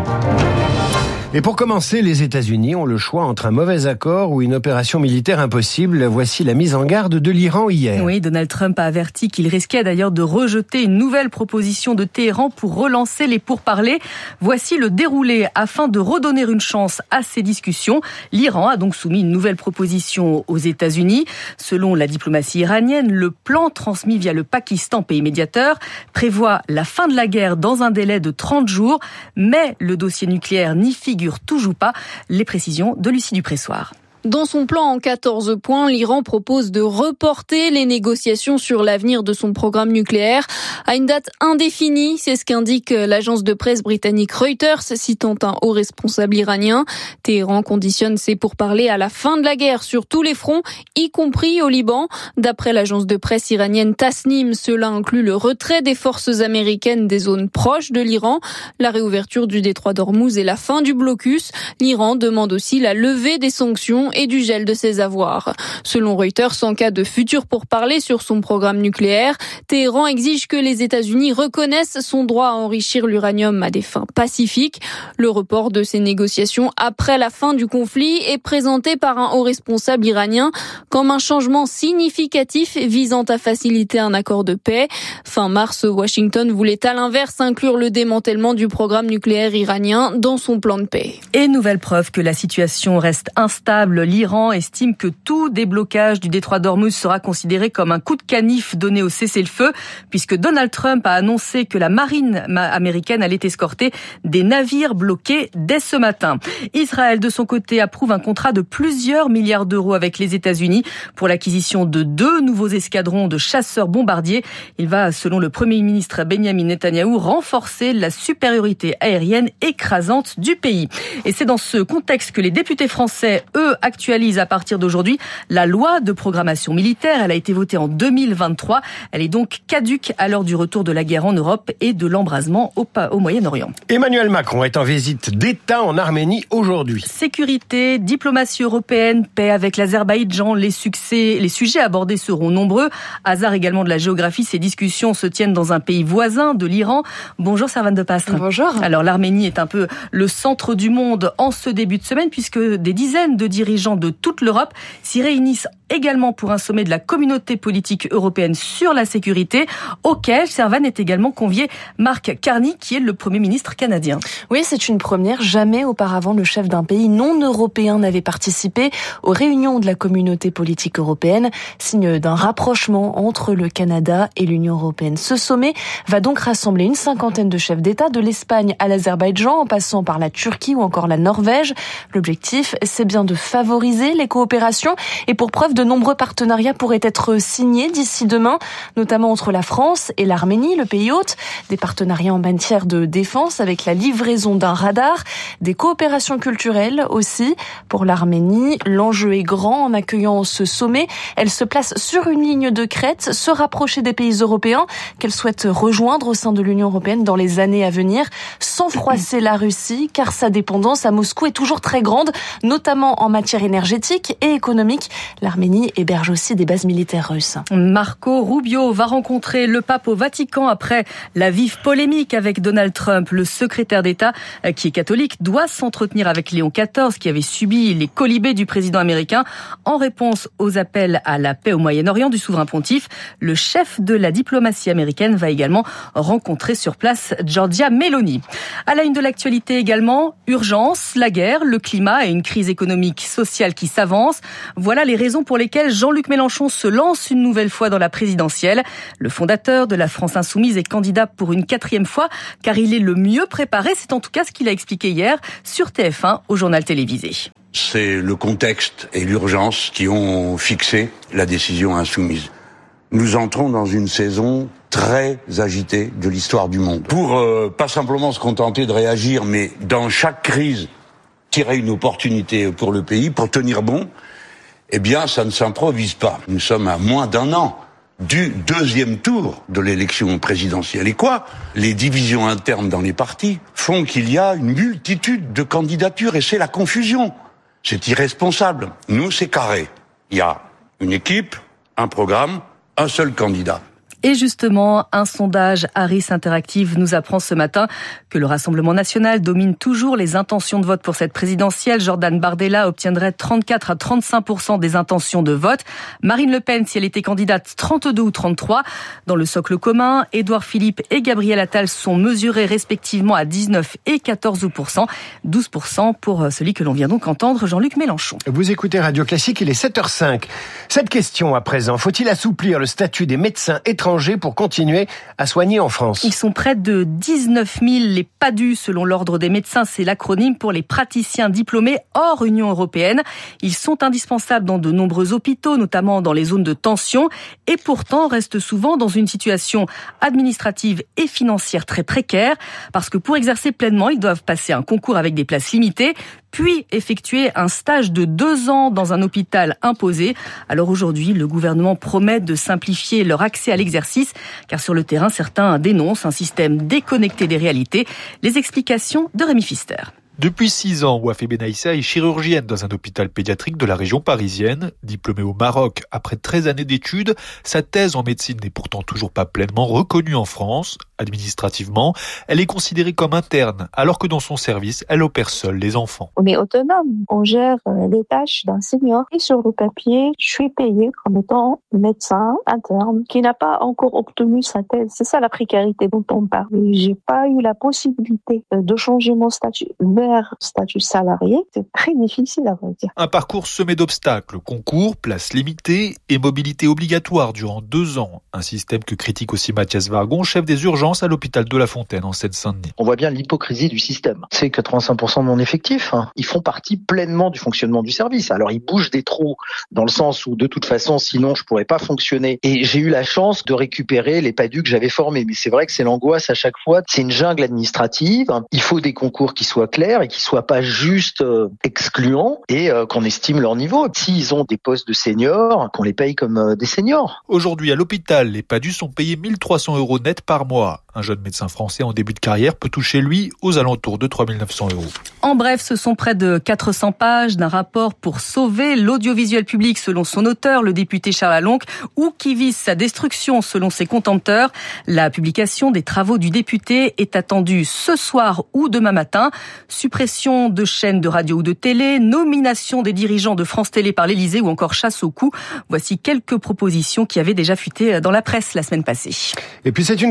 Et pour commencer, les États-Unis ont le choix entre un mauvais accord ou une opération militaire impossible. Voici la mise en garde de l'Iran hier. Oui, Donald Trump a averti qu'il risquait d'ailleurs de rejeter une nouvelle proposition de Téhéran pour relancer les pourparlers. Voici le déroulé afin de redonner une chance à ces discussions. L'Iran a donc soumis une nouvelle proposition aux États-Unis. Selon la diplomatie iranienne, le plan transmis via le Pakistan, pays médiateur, prévoit la fin de la guerre dans un délai de trente jours, mais le dossier nucléaire n'y figure toujours pas. Les précisions de Lucie Dupressoir. Dans son plan en quatorze points, l'Iran propose de reporter les négociations sur l'avenir de son programme nucléaire à une date indéfinie. C'est ce qu'indique l'agence de presse britannique Reuters, citant un haut responsable iranien. Téhéran conditionne ses pourparlers à la fin de la guerre sur tous les fronts, y compris au Liban. D'après l'agence de presse iranienne Tasnim, cela inclut le retrait des forces américaines des zones proches de l'Iran, la réouverture du détroit d'Ormuz et la fin du blocus. L'Iran demande aussi la levée des sanctions et du gel de ses avoirs. Selon Reuters, en cas de futur pourparlers sur son programme nucléaire, Téhéran exige que les États-Unis reconnaissent son droit à enrichir l'uranium à des fins pacifiques. Le report de ces négociations après la fin du conflit est présenté par un haut responsable iranien comme un changement significatif visant à faciliter un accord de paix. Fin mars, Washington voulait à l'inverse inclure le démantèlement du programme nucléaire iranien dans son plan de paix. Et nouvelle preuve que la situation reste instable. L'Iran estime que tout déblocage du détroit d'Ormuz sera considéré comme un coup de canif donné au cessez-le-feu, puisque Donald Trump a annoncé que la marine américaine allait escorter des navires bloqués dès ce matin. Israël, de son côté, approuve un contrat de plusieurs milliards d'euros avec les États-Unis pour l'acquisition de deux nouveaux escadrons de chasseurs bombardiers. Il va, selon le Premier ministre Benjamin Netanyahou, renforcer la supériorité aérienne écrasante du pays. Et c'est dans ce contexte que les députés français, eux, actualise à partir d'aujourd'hui la loi de programmation militaire. Elle a été votée en deux mille vingt-trois. Elle est donc caduque à l'heure du retour de la guerre en Europe et de l'embrasement au, au Moyen-Orient. Emmanuel Macron est en visite d'État en Arménie aujourd'hui. Sécurité, diplomatie européenne, paix avec l'Azerbaïdjan, les succès, les sujets abordés seront nombreux. Hasard également de la géographie, ces discussions se tiennent dans un pays voisin de l'Iran. Bonjour Servane de Pastre. Bonjour. Alors l'Arménie est un peu le centre du monde en ce début de semaine puisque des dizaines de dirigeants de toute l'Europe s'y réunissent également pour un sommet de la communauté politique européenne sur la sécurité, auquel Servane est également convié Mark Carney, qui est le Premier ministre canadien. Oui, c'est une première. Jamais auparavant le chef d'un pays non européen n'avait participé aux réunions de la communauté politique européenne, signe d'un rapprochement entre le Canada et l'Union européenne. Ce sommet va donc rassembler une cinquantaine de chefs d'État, de l'Espagne à l'Azerbaïdjan, en passant par la Turquie ou encore la Norvège. L'objectif, c'est bien de favoriser les coopérations et pour preuve de de nombreux partenariats pourraient être signés d'ici demain, notamment entre la France et l'Arménie, le pays hôte. Des partenariats en matière de défense avec la livraison d'un radar, des coopérations culturelles aussi. Pour l'Arménie, l'enjeu est grand en accueillant ce sommet. Elle se place sur une ligne de crête, se rapprocher des pays européens qu'elle souhaite rejoindre au sein de l'Union européenne dans les années à venir, sans froisser la Russie, car sa dépendance à Moscou est toujours très grande, notamment en matière énergétique et économique. L'Arménie héberge aussi des bases militaires russes. Marco Rubio va rencontrer le pape au Vatican après la vive polémique avec Donald Trump. Le secrétaire d'État, qui est catholique, doit s'entretenir avec Léon quatorze, qui avait subi les colibés du président américain en réponse aux appels à la paix au Moyen-Orient du souverain pontife. Le chef de la diplomatie américaine va également rencontrer sur place Giorgia Meloni. À la une de l'actualité également, urgence, la guerre, le climat et une crise économique, sociale qui s'avance. Voilà les raisons pour lesquelles Jean-Luc Mélenchon se lance une nouvelle fois dans la présidentielle. Le fondateur de la France Insoumise est candidat pour une quatrième fois car il est le mieux préparé. C'est en tout cas ce qu'il a expliqué hier sur T F un au journal télévisé. C'est le contexte et l'urgence qui ont fixé la décision insoumise. Nous entrons dans une saison très agitée de l'histoire du monde. Pour euh, pas simplement se contenter de réagir, mais dans chaque crise, tirer une opportunité pour le pays, pour tenir bon, eh bien, ça ne s'improvise pas. Nous sommes à moins d'un an du deuxième tour de l'élection présidentielle. Et quoi ? Les divisions internes dans les partis font qu'il y a une multitude de candidatures et c'est la confusion. C'est irresponsable. Nous, c'est carré. Il y a une équipe, un programme, un seul candidat. Et justement, un sondage Harris Interactive nous apprend ce matin que le Rassemblement national domine toujours les intentions de vote pour cette présidentielle. Jordan Bardella obtiendrait trente-quatre à trente-cinq pour cent des intentions de vote. Marine Le Pen, si elle était candidate, trente-deux ou trente-trois. Dans le socle commun, Édouard Philippe et Gabriel Attal sont mesurés respectivement à dix-neuf et quatorze pour cent. douze pour cent pour celui que l'on vient donc entendre, Jean-Luc Mélenchon. Vous écoutez Radio Classique, il est sept heures cinq. Cette question à présent, faut-il assouplir le statut des médecins étrangers pour continuer à soigner en France? Ils sont près de dix-neuf mille, les P A D U, selon l'Ordre des médecins. C'est l'acronyme pour les praticiens diplômés hors Union européenne. Ils sont indispensables dans de nombreux hôpitaux, notamment dans les zones de tension, et pourtant restent souvent dans une situation administrative et financière très précaire, parce que pour exercer pleinement, ils doivent passer un concours avec des places limitées, puis effectuer un stage de deux ans dans un hôpital imposé. Alors aujourd'hui, le gouvernement promet de simplifier leur accès à l'exercice, car sur le terrain, certains dénoncent un système déconnecté des réalités. Les explications de Rémi Pfister. Depuis six ans, Wafé Benaïssa est chirurgienne dans un hôpital pédiatrique de la région parisienne. Diplômée au Maroc après treize années d'études, sa thèse en médecine n'est pourtant toujours pas pleinement reconnue en France. Administrativement, elle est considérée comme interne, alors que dans son service, elle opère seule les enfants. On est autonome, on gère les tâches d'un senior. Et sur le papier, je suis payée comme étant médecin interne qui n'a pas encore obtenu sa thèse. C'est ça la précarité dont on parle. J'ai pas eu la possibilité de changer mon statut vers statut salarié. C'est très difficile à vrai dire. Un parcours semé d'obstacles, concours, places limitées et mobilité obligatoire durant deux ans. Un système que critique aussi Mathias Vargon, chef des urgences à l'hôpital de La Fontaine en Seine-Saint-Denis. On voit bien l'hypocrisie du système. C'est quatre-vingt-cinq pour cent de mon effectif. Ils font partie pleinement du fonctionnement du service. Alors ils bougent des trous dans le sens où de toute façon sinon je pourrais pas fonctionner. Et j'ai eu la chance de récupérer les P A D U que j'avais formés. Mais c'est vrai que c'est l'angoisse à chaque fois. C'est une jungle administrative. Il faut des concours qui soient clairs et qui soient pas juste euh, excluants et euh, qu'on estime leur niveau. S'ils ont des postes de seniors, qu'on les paye comme euh, des seniors. Aujourd'hui à l'hôpital, les P A D U sont payés mille trois cents euros net par mois. Un jeune médecin français en début de carrière peut toucher, lui, aux alentours de trois mille neuf cents euros. En bref, ce sont près de quatre cents pages d'un rapport pour sauver l'audiovisuel public selon son auteur, le député Charles Alonque, ou qui vise sa destruction selon ses contempteurs. La publication des travaux du député est attendue ce soir ou demain matin. Suppression de chaînes de radio ou de télé, nomination des dirigeants de France Télé par l'Élysée ou encore chasse au cou. Voici quelques propositions qui avaient déjà fuité dans la presse la semaine passée. Et puis c'est une croisière qui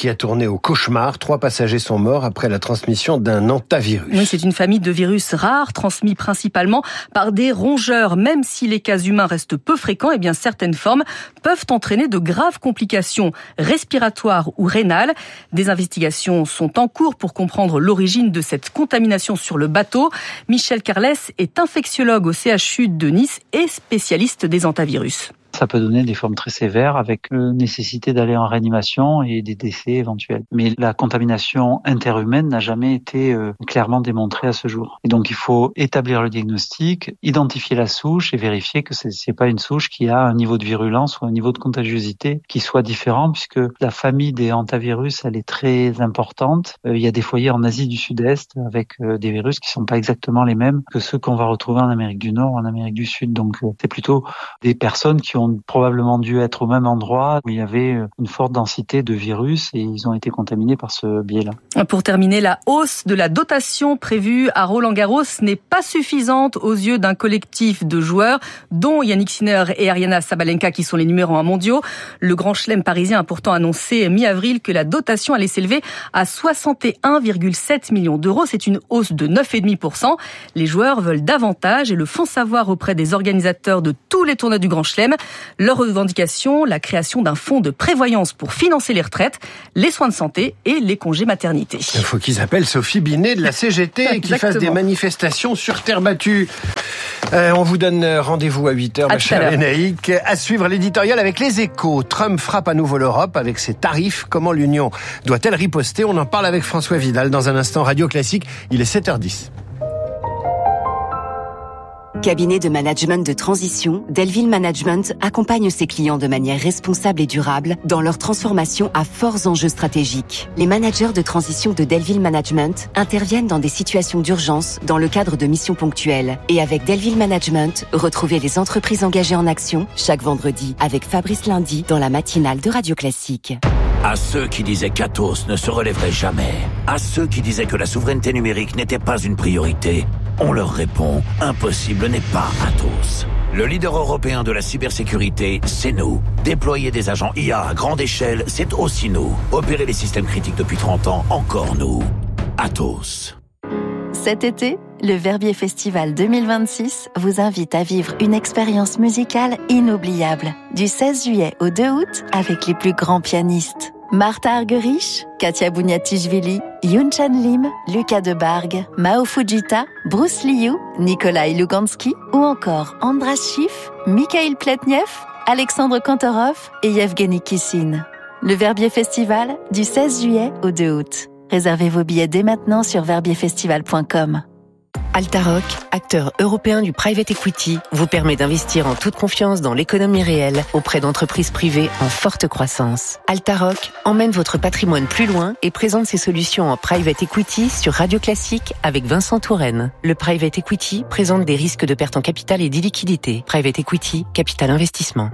qui a tourné au cauchemar. Trois passagers sont morts après la transmission d'un hantavirus. Oui, c'est une famille de virus rares, transmis principalement par des rongeurs. Même si les cas humains restent peu fréquents, eh bien certaines formes peuvent entraîner de graves complications respiratoires ou rénales. Des investigations sont en cours pour comprendre l'origine de cette contamination sur le bateau. Michel Carles est infectiologue au C H U de Nice et spécialiste des hantavirus. Ça peut donner des formes très sévères avec euh, nécessité d'aller en réanimation et des décès éventuels. Mais la contamination interhumaine n'a jamais été euh, clairement démontrée à ce jour. Et donc il faut établir le diagnostic, identifier la souche et vérifier que c'est, c'est pas une souche qui a un niveau de virulence ou un niveau de contagiosité qui soit différent, puisque la famille des hantavirus, elle est très importante. Euh, il y a des foyers en Asie du Sud-Est avec euh, des virus qui sont pas exactement les mêmes que ceux qu'on va retrouver en Amérique du Nord ou en Amérique du Sud. Donc euh, c'est plutôt des personnes qui ont probablement dû être au même endroit où il y avait une forte densité de virus et ils ont été contaminés par ce biais-là. Pour terminer, la hausse de la dotation prévue à Roland-Garros n'est pas suffisante aux yeux d'un collectif de joueurs, dont Yannick Sinner et Aryna Sabalenka qui sont les numéros un mondiaux. Le Grand Chelem parisien a pourtant annoncé mi-avril que la dotation allait s'élever à soixante et un virgule sept millions d'euros. C'est une hausse de neuf virgule cinq pour cent. Les joueurs veulent davantage et le font savoir auprès des organisateurs de tous les tournois du Grand Chelem. Leur revendication, la création d'un fonds de prévoyance pour financer les retraites, les soins de santé et les congés maternité. Il faut qu'ils appellent Sophie Binet de la C G T et qu'ils fassent des manifestations sur terre battue. Euh, on vous donne rendez-vous à huit heures, ma chère Lénaïque. À suivre l'éditorial avec les Échos. Trump frappe à nouveau l'Europe avec ses tarifs. Comment l'Union doit-elle riposter? On en parle avec François Vidal dans un instant. Radio Classique, il est sept heures dix. Cabinet de management de transition, Delville Management accompagne ses clients de manière responsable et durable dans leur transformation à forts enjeux stratégiques. Les managers de transition de Delville Management interviennent dans des situations d'urgence dans le cadre de missions ponctuelles. Et avec Delville Management, retrouvez les entreprises engagées en action chaque vendredi avec Fabrice Lundi dans la matinale de Radio Classique. À ceux qui disaient qu'Atos ne se relèverait jamais, à ceux qui disaient que la souveraineté numérique n'était pas une priorité, on leur répond, impossible n'est pas Atos. Le leader européen de la cybersécurité, c'est nous. Déployer des agents I A à grande échelle, c'est aussi nous. Opérer les systèmes critiques depuis trente ans, encore nous. Atos. Cet été, le Verbier Festival deux mille vingt-six vous invite à vivre une expérience musicale inoubliable. Du seize juillet au deux août, avec les plus grands pianistes. Martha Argerich, Katia Bouniatichvili, Yoon Chan Lim, Lucas Debargue, Mao Fujita, Bruce Liu, Nikolai Lugansky ou encore Andras Schiff, Mikhail Pletnev, Alexandre Kantorov et Yevgeny Kissin. Le Verbier Festival, du seize juillet au deux août. Réservez vos billets dès maintenant sur verbier festival point com. Altaroc, acteur européen du private equity, vous permet d'investir en toute confiance dans l'économie réelle auprès d'entreprises privées en forte croissance. Altaroc emmène votre patrimoine plus loin et présente ses solutions en private equity sur Radio Classique avec Vincent Touraine. Le private equity présente des risques de perte en capital et d'illiquidité. Private equity, capital investissement.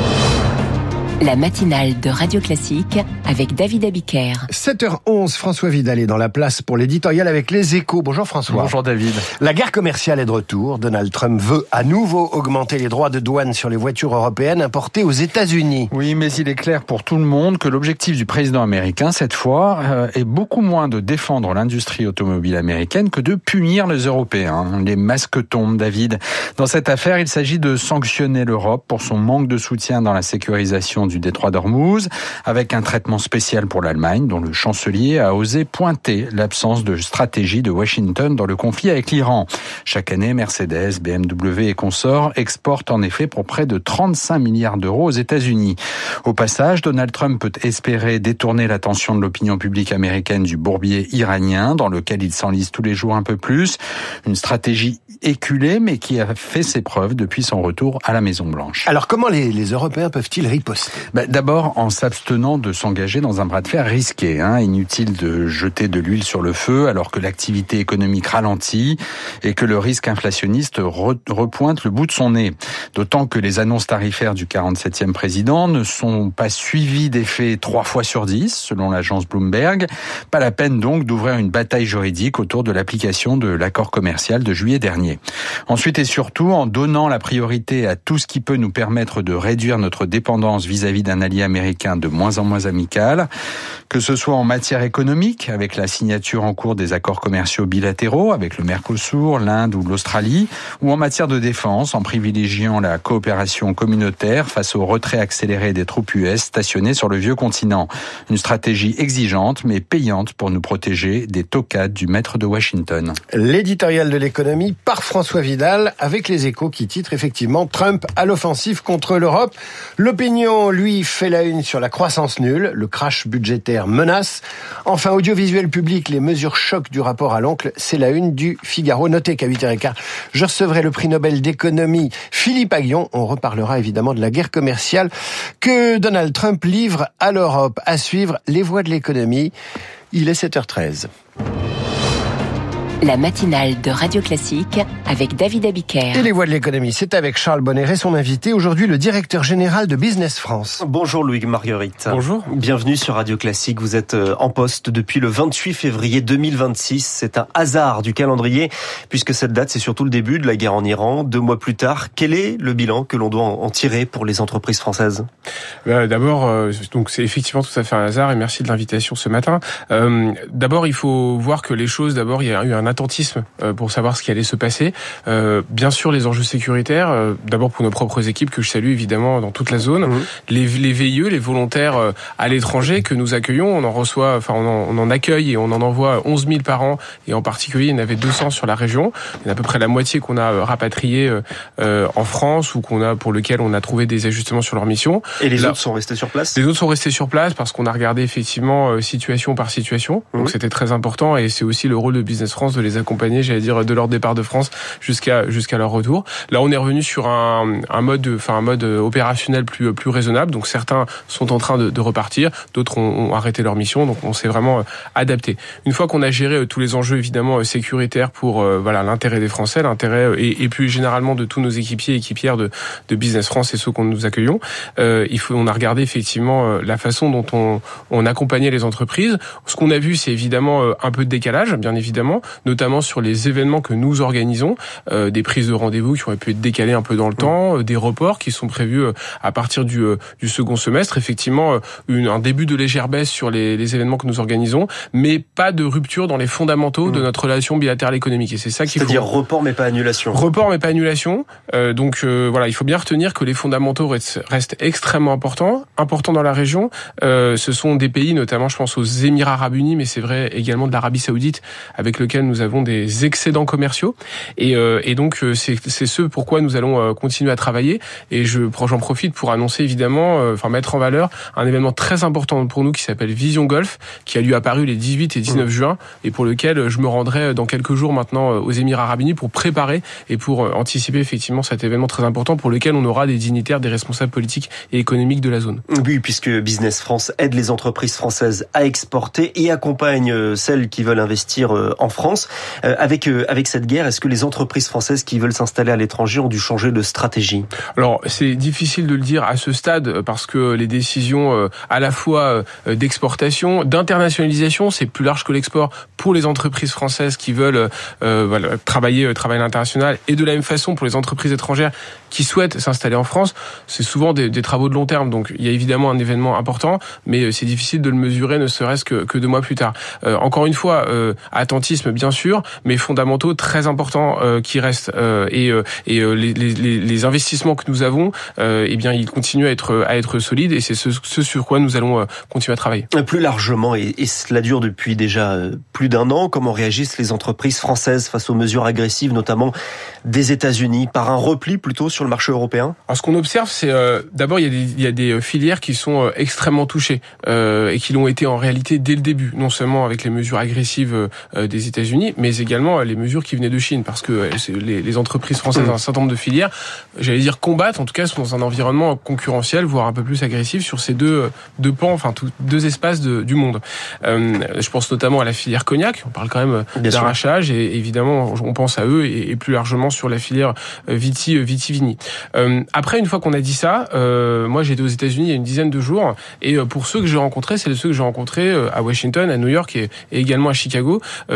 La matinale de Radio Classique avec David Abiker. sept heures onze, François Vidal est dans la place pour l'éditorial avec les Échos. Bonjour François. Bonjour David. La guerre commerciale est de retour. Donald Trump veut à nouveau augmenter les droits de douane sur les voitures européennes importées aux États-Unis. Oui, mais il est clair pour tout le monde que l'objectif du président américain, cette fois, euh, est beaucoup moins de défendre l'industrie automobile américaine que de punir les Européens. Les masques tombent, David. Dans cette affaire, il s'agit de sanctionner l'Europe pour son manque de soutien dans la sécurisation du détroit d'Ormuz, avec un traitement spécial pour l'Allemagne, dont le chancelier a osé pointer l'absence de stratégie de Washington dans le conflit avec l'Iran. Chaque année, Mercedes, B M W et consorts exportent en effet pour près de trente-cinq milliards d'euros aux États-Unis. Au passage, Donald Trump peut espérer détourner l'attention de l'opinion publique américaine du bourbier iranien, dans lequel il s'enlise tous les jours un peu plus. Une stratégie éculée, mais qui a fait ses preuves depuis son retour à la Maison-Blanche. Alors comment les, les Européens peuvent-ils riposter ? Bah, d'abord en s'abstenant de s'engager dans un bras de fer risqué. Hein. Inutile de jeter de l'huile sur le feu alors que l'activité économique ralentit et que le risque inflationniste re- repointe le bout de son nez. D'autant que les annonces tarifaires du quarante-septième président ne sont pas suivies d'effet trois fois sur dix, selon l'agence Bloomberg. Pas la peine donc d'ouvrir une bataille juridique autour de l'application de l'accord commercial de juillet dernier. Ensuite et surtout, en donnant la priorité à tout ce qui peut nous permettre de réduire notre dépendance vis-à-vis vis-à-vis d'un allié américain de moins en moins amical, que ce soit en matière économique, avec la signature en cours des accords commerciaux bilatéraux avec le Mercosur, l'Inde ou l'Australie, ou en matière de défense, en privilégiant la coopération communautaire face au retrait accéléré des troupes U S stationnées sur le vieux continent. Une stratégie exigeante mais payante pour nous protéger des toquades du maître de Washington. L'éditorial de l'économie par François Vidal avec les Échos qui titre effectivement Trump à l'offensive contre l'Europe. L'opinion, lui, fait la une sur la croissance nulle, le crash budgétaire menace. Enfin, audiovisuel public, les mesures choc du rapport à l'oncle, c'est la une du Figaro. Notez qu'à huit heures quinze, je recevrai le prix Nobel d'économie Philippe Aghion. On reparlera évidemment de la guerre commerciale que Donald Trump livre à l'Europe. À suivre, les voix de l'économie. Il est sept heures treize. La matinale de Radio Classique avec David Abiker. Et les voix de l'économie, c'est avec Charles Bonner et son invité, aujourd'hui le directeur général de Business France. Bonjour Louis Marguerite. Bonjour. Bienvenue sur Radio Classique. Vous êtes en poste depuis le vingt-huit février deux mille vingt-six. C'est un hasard du calendrier puisque cette date, c'est surtout le début de la guerre en Iran. Deux mois plus tard, quel est le bilan que l'on doit en tirer pour les entreprises françaises ? euh, D'abord, euh, donc c'est effectivement tout à fait un hasard et merci de l'invitation ce matin. Euh, d'abord, il faut voir que les choses, d'abord, il y a eu un attentisme pour savoir ce qui allait se passer. Euh, bien sûr, les enjeux sécuritaires, euh, d'abord pour nos propres équipes que je salue évidemment dans toute la zone, mmh. les, les V I E, les volontaires euh, à l'étranger que nous accueillons, on en reçoit, enfin on en, on en accueille et on en envoie onze mille par an et en particulier il y en avait deux cents sur la région. Il y en a à peu près la moitié qu'on a rapatrié euh, en France ou qu'on a pour lequel on a trouvé des ajustements sur leur mission. Et les Là, autres sont restés sur place ? Les autres sont restés sur place parce qu'on a regardé effectivement euh, situation par situation. Mmh. Donc c'était très important et c'est aussi le rôle de Business France de les accompagner, j'allais dire, de leur départ de France jusqu'à jusqu'à leur retour. Là, on est revenu sur un, un mode, enfin un mode opérationnel plus plus raisonnable. Donc certains sont en train de, de repartir, d'autres ont, ont arrêté leur mission. Donc on s'est vraiment adapté. Une fois qu'on a géré tous les enjeux évidemment sécuritaires pour euh, voilà l'intérêt des Français, l'intérêt et, et plus généralement de tous nos équipiers et équipières de, de Business France et ceux qu'on nous accueillons, euh, il faut on a regardé effectivement la façon dont on on accompagnait les entreprises. Ce qu'on a vu, c'est évidemment un peu de décalage, bien évidemment, notamment sur les événements que nous organisons, euh, des prises de rendez-vous qui auraient pu être décalées un peu dans le mmh. temps, euh, des reports qui sont prévus euh, à partir du, euh, du second semestre. Effectivement, euh, une, un début de légère baisse sur les, les événements que nous organisons, mais pas de rupture dans les fondamentaux mmh. de notre relation bilatérale économique. Et c'est ça qu'il faut. C'est-à-dire report mais pas annulation. Report mais pas annulation. Euh, donc euh, voilà, il faut bien retenir que les fondamentaux restent, restent extrêmement importants, importants dans la région. Euh, ce sont des pays, notamment je pense aux Émirats Arabes Unis, mais c'est vrai également de l'Arabie Saoudite, avec lequel nous avons des excédents commerciaux et, euh, et donc c'est, c'est ce pourquoi nous allons euh, continuer à travailler et je j'en profite pour annoncer évidemment euh, enfin mettre en valeur un événement très important pour nous qui s'appelle Vision Golf qui a lieu à Paris les dix-huit et dix-neuf mmh. juin et pour lequel je me rendrai dans quelques jours maintenant aux Émirats Arabes Unis pour préparer et pour euh, anticiper effectivement cet événement très important pour lequel on aura des dignitaires, des responsables politiques et économiques de la zone. Oui, puisque Business France aide les entreprises françaises à exporter et accompagne celles qui veulent investir en France. Euh, avec avec cette guerre, est-ce que les entreprises françaises qui veulent s'installer à l'étranger ont dû changer de stratégie ? Alors, c'est difficile de le dire à ce stade parce que les décisions euh, à la fois euh, d'exportation, d'internationalisation, c'est plus large que l'export pour les entreprises françaises qui veulent euh, voilà, travailler euh, travailler à l'international et de la même façon pour les entreprises étrangères qui souhaitent s'installer en France, c'est souvent des, des travaux de long terme. Donc, il y a évidemment un événement important, mais c'est difficile de le mesurer, ne serait-ce que, que deux mois plus tard. Euh, encore une fois, euh, attentisme bien sûr, mais fondamentaux très importants euh, qui restent euh, et, euh, et euh, les, les, les investissements que nous avons, euh, eh bien, ils continuent à être à être solides et c'est ce, ce sur quoi nous allons euh, continuer à travailler. Plus largement, et, et cela dure depuis déjà plus d'un an, comment réagissent les entreprises françaises face aux mesures agressives, notamment des États-Unis, par un repli plutôt sur le marché européen ? Alors, ce qu'on observe, c'est euh, d'abord il y a des il y a des filières qui sont euh, extrêmement touchées euh, et qui l'ont été en réalité dès le début, non seulement avec les mesures agressives euh, des États-Unis, mais également les mesures qui venaient de Chine, parce que les, les entreprises françaises dans un certain nombre de filières, j'allais dire combattent, en tout cas sont dans un environnement concurrentiel, voire un peu plus agressif sur ces deux deux pans, enfin tout, deux espaces de, du monde. Euh, je pense notamment à la filière cognac, on parle quand même Bien d'arrachage, sûr. Et évidemment on pense à eux et, et plus largement sur la filière viti vitivini. Euh, après, une fois qu'on a dit ça, euh, moi j'étais aux États-Unis il y a une dizaine de jours, et pour ceux que j'ai rencontrés, c'est ceux que j'ai rencontrés à Washington, à New York et, et également à Chicago. Euh, il y a un certain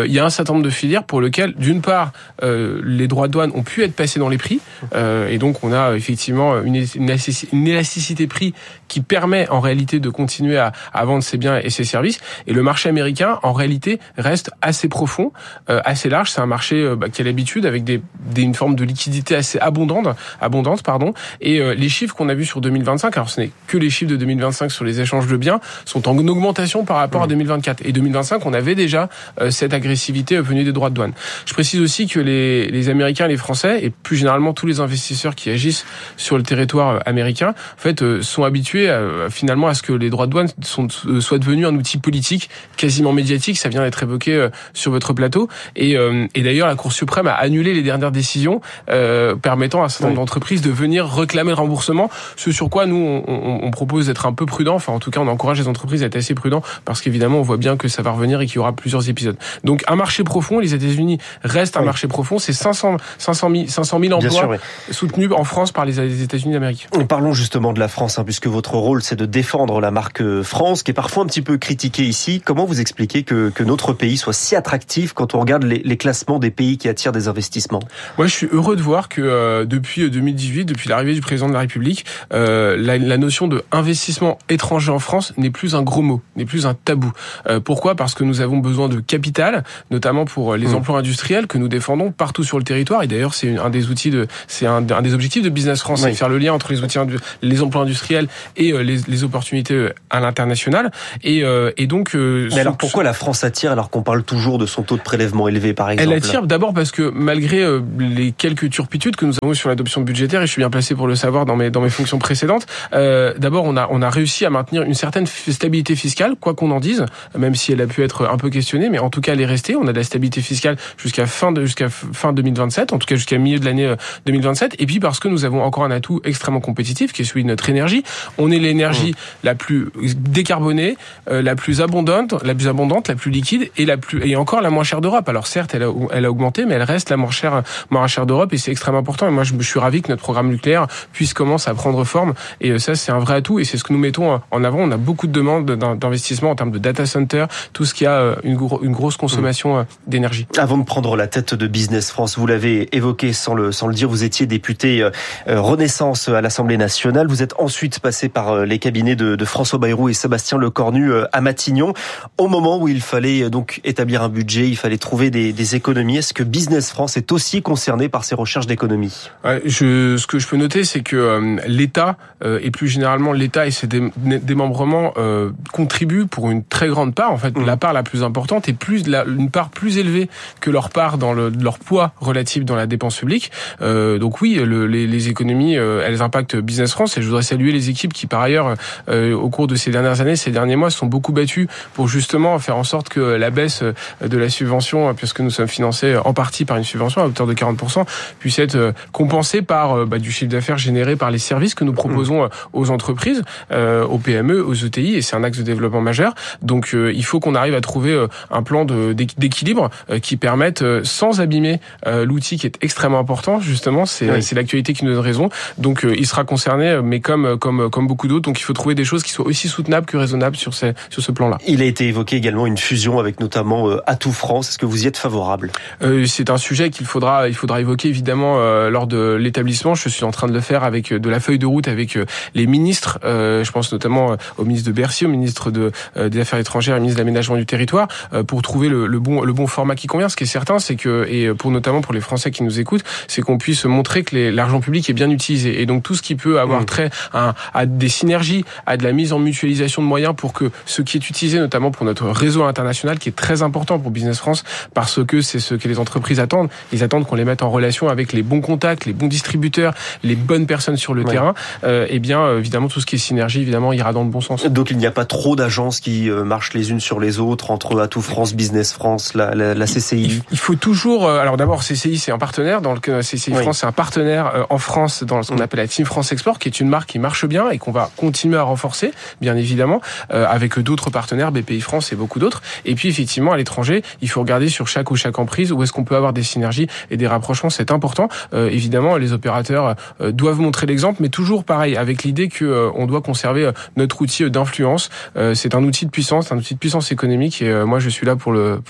certain nombre de filières pour lesquelles, d'une part, euh, les droits de douane ont pu être passés dans les prix, euh, et donc on a effectivement une, une élasticité prix qui permet en réalité de continuer à, à vendre ses biens et ses services. Et le marché américain, en réalité, reste assez profond, euh, assez large. C'est un marché euh, bah, qui a l'habitude avec des, des, une forme de liquidité assez abondante, abondante pardon. Et euh, les chiffres qu'on a vus sur deux mille vingt-cinq, alors ce n'est que les chiffres de deux mille vingt-cinq sur les échanges de biens, sont en augmentation par rapport mmh. à deux mille vingt-quatre. Et deux mille vingt-cinq, on avait déjà euh, cette agressivité venue des droits de douane. Je précise aussi que les, les Américains et les Français, et plus généralement tous les investisseurs qui agissent sur le territoire américain, en fait, euh, sont habitués à, finalement à ce que les droits de douane sont, euh, soient devenus un outil politique, quasiment médiatique. Ça vient d'être évoqué euh, sur votre plateau. Et, euh, et d'ailleurs, la Cour suprême a annulé les dernières décisions euh, permettant à un certain nombre oui. d'entreprises de venir réclamer le remboursement. Ce sur quoi nous, on, on, on propose d'être un peu prudent. Enfin, en tout cas, on encourage les entreprises à être assez prudents parce qu'évidemment, on voit bien que ça va revenir et qu'il y aura plusieurs épisodes. Donc, un marché profond. Les États-Unis restent un oui. marché profond. C'est cinq cents mille emplois sûr, oui. soutenus en France par les États-Unis d'Amérique. Parlons justement de la France, hein, puisque votre rôle, c'est de défendre la marque France, qui est parfois un petit peu critiquée ici. Comment vous expliquez que, que notre pays soit si attractif quand on regarde les, les classements des pays qui attirent des investissements? Moi, je suis heureux de voir que euh, depuis deux mille dix-huit, depuis l'arrivée du président de la République, euh, la, la notion de investissement étranger en France n'est plus un gros mot, n'est plus un tabou. Euh, pourquoi ? Parce que nous avons besoin de capital, notamment pour les mmh. emplois industriels que nous défendons partout sur le territoire. Et d'ailleurs, c'est un des outils de, c'est un, un des objectifs de Business France, oui. c'est de faire le lien entre les outils, les emplois industriels et euh, les, les opportunités à l'international. Et, euh, et donc. Euh, Mais alors pourquoi la France attire alors qu'on parle toujours de son taux de prélèvement élevé, par exemple? Elle attire d'abord parce que malgré euh, les quelques turpitudes que nous avons sur l'adoption budgétaire, et je suis bien placé pour le savoir dans mes dans mes fonctions précédentes, euh, d'abord on a on a réussi à maintenir une certaine stabilité fiscale, quoi qu'on en dise, même si elle a pu être un peu questionnée, mais en tout cas elle est restée. On a de la stabilité fiscale jusqu'à fin de jusqu'à fin deux mille vingt-sept, en tout cas jusqu'à milieu de l'année deux mille vingt-sept. Et puis parce que nous avons encore un atout extrêmement compétitif, qui est celui de notre énergie. On est l'énergie mmh. la plus décarbonée, euh, la plus abondante, la plus abondante, la plus liquide et la plus et encore la moins chère d'Europe. Alors certes, elle a, elle a augmenté, mais elle reste la moins chère, moins chère d'Europe, et c'est extrêmement important. Et moi, je, je suis ravi que notre programme nucléaire puisse commencer à prendre forme. Et ça, c'est un vrai atout, et c'est ce que nous mettons en avant. On a beaucoup de demandes d'investissement en termes de data center, tout ce qui a une, gro- une grosse consommation mmh. d'énergie. Avant de prendre la tête de Business France, vous l'avez évoqué sans le sans le dire, vous étiez député euh, Renaissance à l'Assemblée nationale. Vous êtes ensuite passé par euh, les cabinets de, de François Bayrou et Sébastien Lecornu euh, à Matignon. Au moment où il fallait euh, donc établir un budget, il fallait trouver des, des économies. Est-ce que Business France est aussi concerné par ces recherches d'économies? Ouais, je, ce que je peux noter, c'est que euh, l'État euh, et plus généralement l'État et ses dé, démembrements euh, contribuent pour une très grande part. En fait, mmh. la part la plus importante est plus la, une part plus élevée que leur part dans le, leur poids relatif dans la dépense publique. Euh, donc oui, le, les, les économies, euh, elles impactent Business France, et je voudrais saluer les équipes qui, par ailleurs, euh, au cours de ces dernières années, ces derniers mois, se sont beaucoup battues pour justement faire en sorte que la baisse de la subvention, puisque nous sommes financés en partie par une subvention à hauteur de quarante pour cent, puisse être compensée par bah, du chiffre d'affaires généré par les services que nous proposons aux entreprises, euh, aux P M E, aux E T I, et c'est un axe de développement majeur. Donc euh, il faut qu'on arrive à trouver euh, un plan de, d'équilibre euh, qui permette, euh, sans abîmer euh, l'outil qui est extrêmement important, justement, c'est, oui. c'est l'actualité qui nous donne raison. Donc euh, il sera concerné, mais comme comme comme beaucoup d'autres. Donc il faut trouver des choses qui soient aussi soutenables que raisonnables sur ces sur ce plan-là. Il a été évoqué également une fusion avec notamment euh, Atout France. Est-ce que vous y êtes favorable? euh, C'est un sujet qu'il faudra il faudra évoquer évidemment euh, lors de l'établissement. Je suis en train de le faire avec de la feuille de route avec euh, les ministres. Euh, je pense notamment au ministre de Bercy, au ministre de euh, des Affaires étrangères, et au ministre de l'Aménagement du territoire, euh, pour trouver le, le bon le bon format qui convient. Ce qui est certain, c'est que, et pour notamment pour les Français qui nous écoutent, c'est qu'on puisse montrer que les, l'argent public est bien utilisé, et donc tout ce qui peut avoir mmh. trait à, à des synergies, à de la mise en mutualisation de moyens pour que ce qui est utilisé notamment pour notre réseau international, qui est très important pour Business France, parce que c'est ce que les entreprises attendent. Ils attendent qu'on les mette en relation avec les bons contacts, les bons distributeurs, les bonnes personnes sur le ouais. terrain. Euh, et bien évidemment tout ce qui est synergie évidemment ira dans le bon sens. Donc il n'y a pas trop d'agences qui marchent les unes sur les autres entre Atout France, Business France, la, la, la C C I. Il faut toujours. Alors d'abord C C I c'est un partenaire, dans le C C I oui. France c'est un partenaire en France dans ce qu'on appelle la Team France Export, qui est une marque qui marche bien et qu'on va continuer à renforcer, bien évidemment, euh, avec d'autres partenaires, B P I France et beaucoup d'autres. Et puis effectivement à l'étranger, il faut regarder sur chaque ou chaque emprise où est-ce qu'on peut avoir des synergies et des rapprochements, c'est important. Euh, évidemment, les opérateurs euh, doivent montrer l'exemple, mais toujours pareil, avec l'idée que euh, on doit conserver euh, notre outil d'influence. Euh, c'est un outil de puissance, un outil de puissance économique, et euh, moi je suis là pour le pour faire en sorte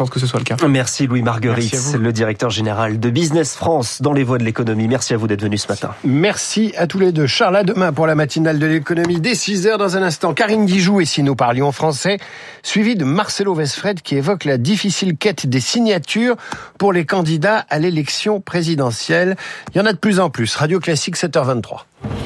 pense que ce soit le cas. Merci Louis Marguerite, le directeur général de Business France dans les voies de l'économie. Merci à vous d'être venu ce matin. Merci à tous les deux. Charles, à demain pour la matinale de l'économie dès six heures. Dans un instant, Karine Guijoux et Si nous parlions français, suivi de Marcelo Vesfred qui évoque la difficile quête des signatures pour les candidats à l'élection présidentielle. Il y en a de plus en plus. Radio Classique, sept heures vingt-trois.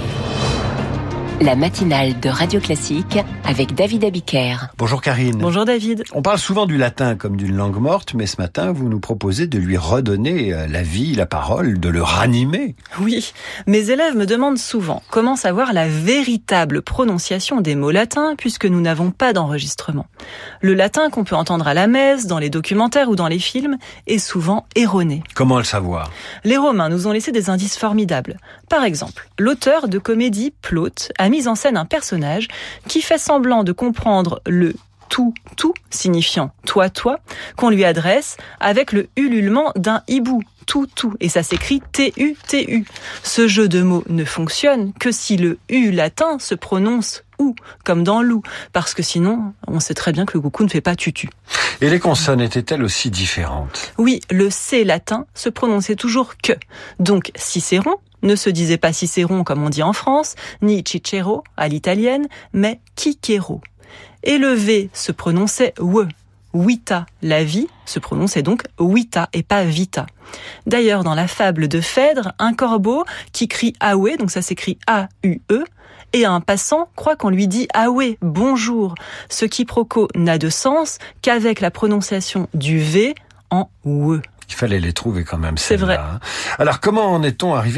La matinale de Radio Classique avec David Abiker. Bonjour Karine. Bonjour David. On parle souvent du latin comme d'une langue morte, mais ce matin, vous nous proposez de lui redonner la vie, la parole, de le ranimer. Oui, mes élèves me demandent souvent comment savoir la véritable prononciation des mots latins puisque nous n'avons pas d'enregistrement. Le latin qu'on peut entendre à la messe, dans les documentaires ou dans les films est souvent erroné. Comment le savoir ? Les Romains nous ont laissé des indices formidables. Par exemple, l'auteur de comédie Plaute a mis en scène un personnage qui fait semblant de comprendre le tout, tout, signifiant toi, toi, qu'on lui adresse avec le ululement d'un hibou. Tout, tout. Et ça s'écrit T U T U. Ce jeu de mots ne fonctionne que si le U latin se prononce ou, comme dans loup. Parce que sinon, on sait très bien que le coucou ne fait pas tutu. Et les consonnes étaient-elles aussi différentes ? Oui, le C latin se prononçait toujours que. Donc, Cicéron ne se disait pas Cicéron comme on dit en France, ni Cicero à l'italienne, mais Cicero. Et le V se prononçait we. Vita, la vie, se prononçait donc vita et pas vita. D'ailleurs, dans la fable de Phèdre, un corbeau qui crie Aoué, donc ça s'écrit A U E, et un passant croit qu'on lui dit Aoué, bonjour. Ce quiproquo n'a de sens qu'avec la prononciation du V en we. Il fallait les trouver quand même. C'est vrai. Alors comment en est-on arrivé